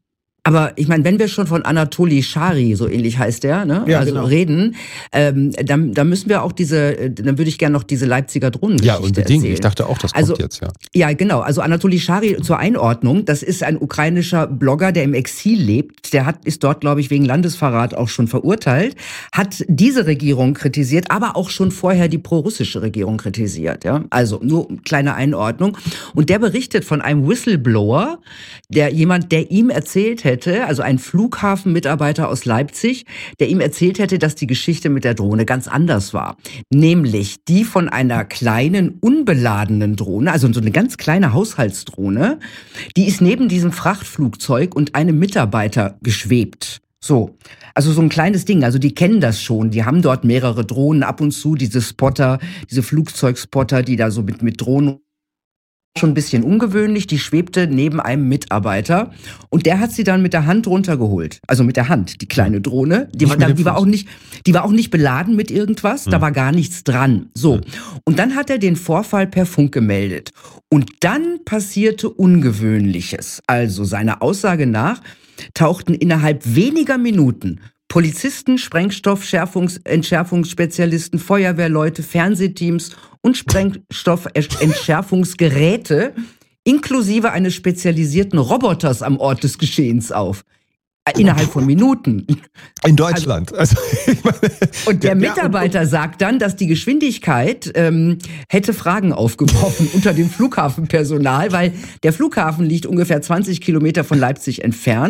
Aber ich meine, wenn wir schon von Anatoli Schari, so ähnlich heißt der, ne, Ja, also genau. reden, ähm, dann, dann müssen wir auch diese, dann würde ich gerne noch diese Leipziger Drohnengeschichte Ja, unbedingt. erzählen. Ich dachte auch, das kommt Also, jetzt, ja. Ja, genau. Also Anatoli Schari zur Einordnung, das ist ein ukrainischer Blogger, der im Exil lebt. Der hat, ist dort, glaube ich, wegen Landesverrat auch schon verurteilt, hat diese Regierung kritisiert, aber auch schon vorher die prorussische Regierung kritisiert. Ja? Also nur kleine Einordnung. Und der berichtet von einem Whistleblower, der jemand, der ihm erzählt hätte, also ein Flughafenmitarbeiter aus Leipzig, der ihm erzählt hätte, dass die Geschichte mit der Drohne ganz anders war. Nämlich die von einer kleinen, unbeladenen Drohne, also so eine ganz kleine Haushaltsdrohne, die ist neben diesem Frachtflugzeug und einem Mitarbeiter geschwebt. So, also so ein kleines Ding, also die kennen das schon, die haben dort mehrere Drohnen, ab und zu diese Spotter, diese Flugzeugspotter, die da so mit, mit Drohnen, schon ein bisschen ungewöhnlich, die schwebte neben einem Mitarbeiter und der hat sie dann mit der Hand runtergeholt, also mit der Hand, die kleine Drohne, die, war, die war auch nicht, die war auch nicht beladen mit irgendwas, da war gar nichts dran. So, und dann hat er den Vorfall per Funk gemeldet und dann passierte Ungewöhnliches. Also seiner Aussage nach tauchten innerhalb weniger Minuten Polizisten, Sprengstoffentschärfungsspezialisten, Feuerwehrleute, Fernsehteams und Sprengstoffentschärfungsgeräte inklusive eines spezialisierten Roboters am Ort des Geschehens auf. Innerhalb von Minuten. In Deutschland. Also, ich meine, Und der Mitarbeiter sagt dann, dass die Geschwindigkeit ähm, hätte Fragen aufgeworfen unter dem Flughafenpersonal, weil der Flughafen liegt ungefähr zwanzig Kilometer von Leipzig entfernt.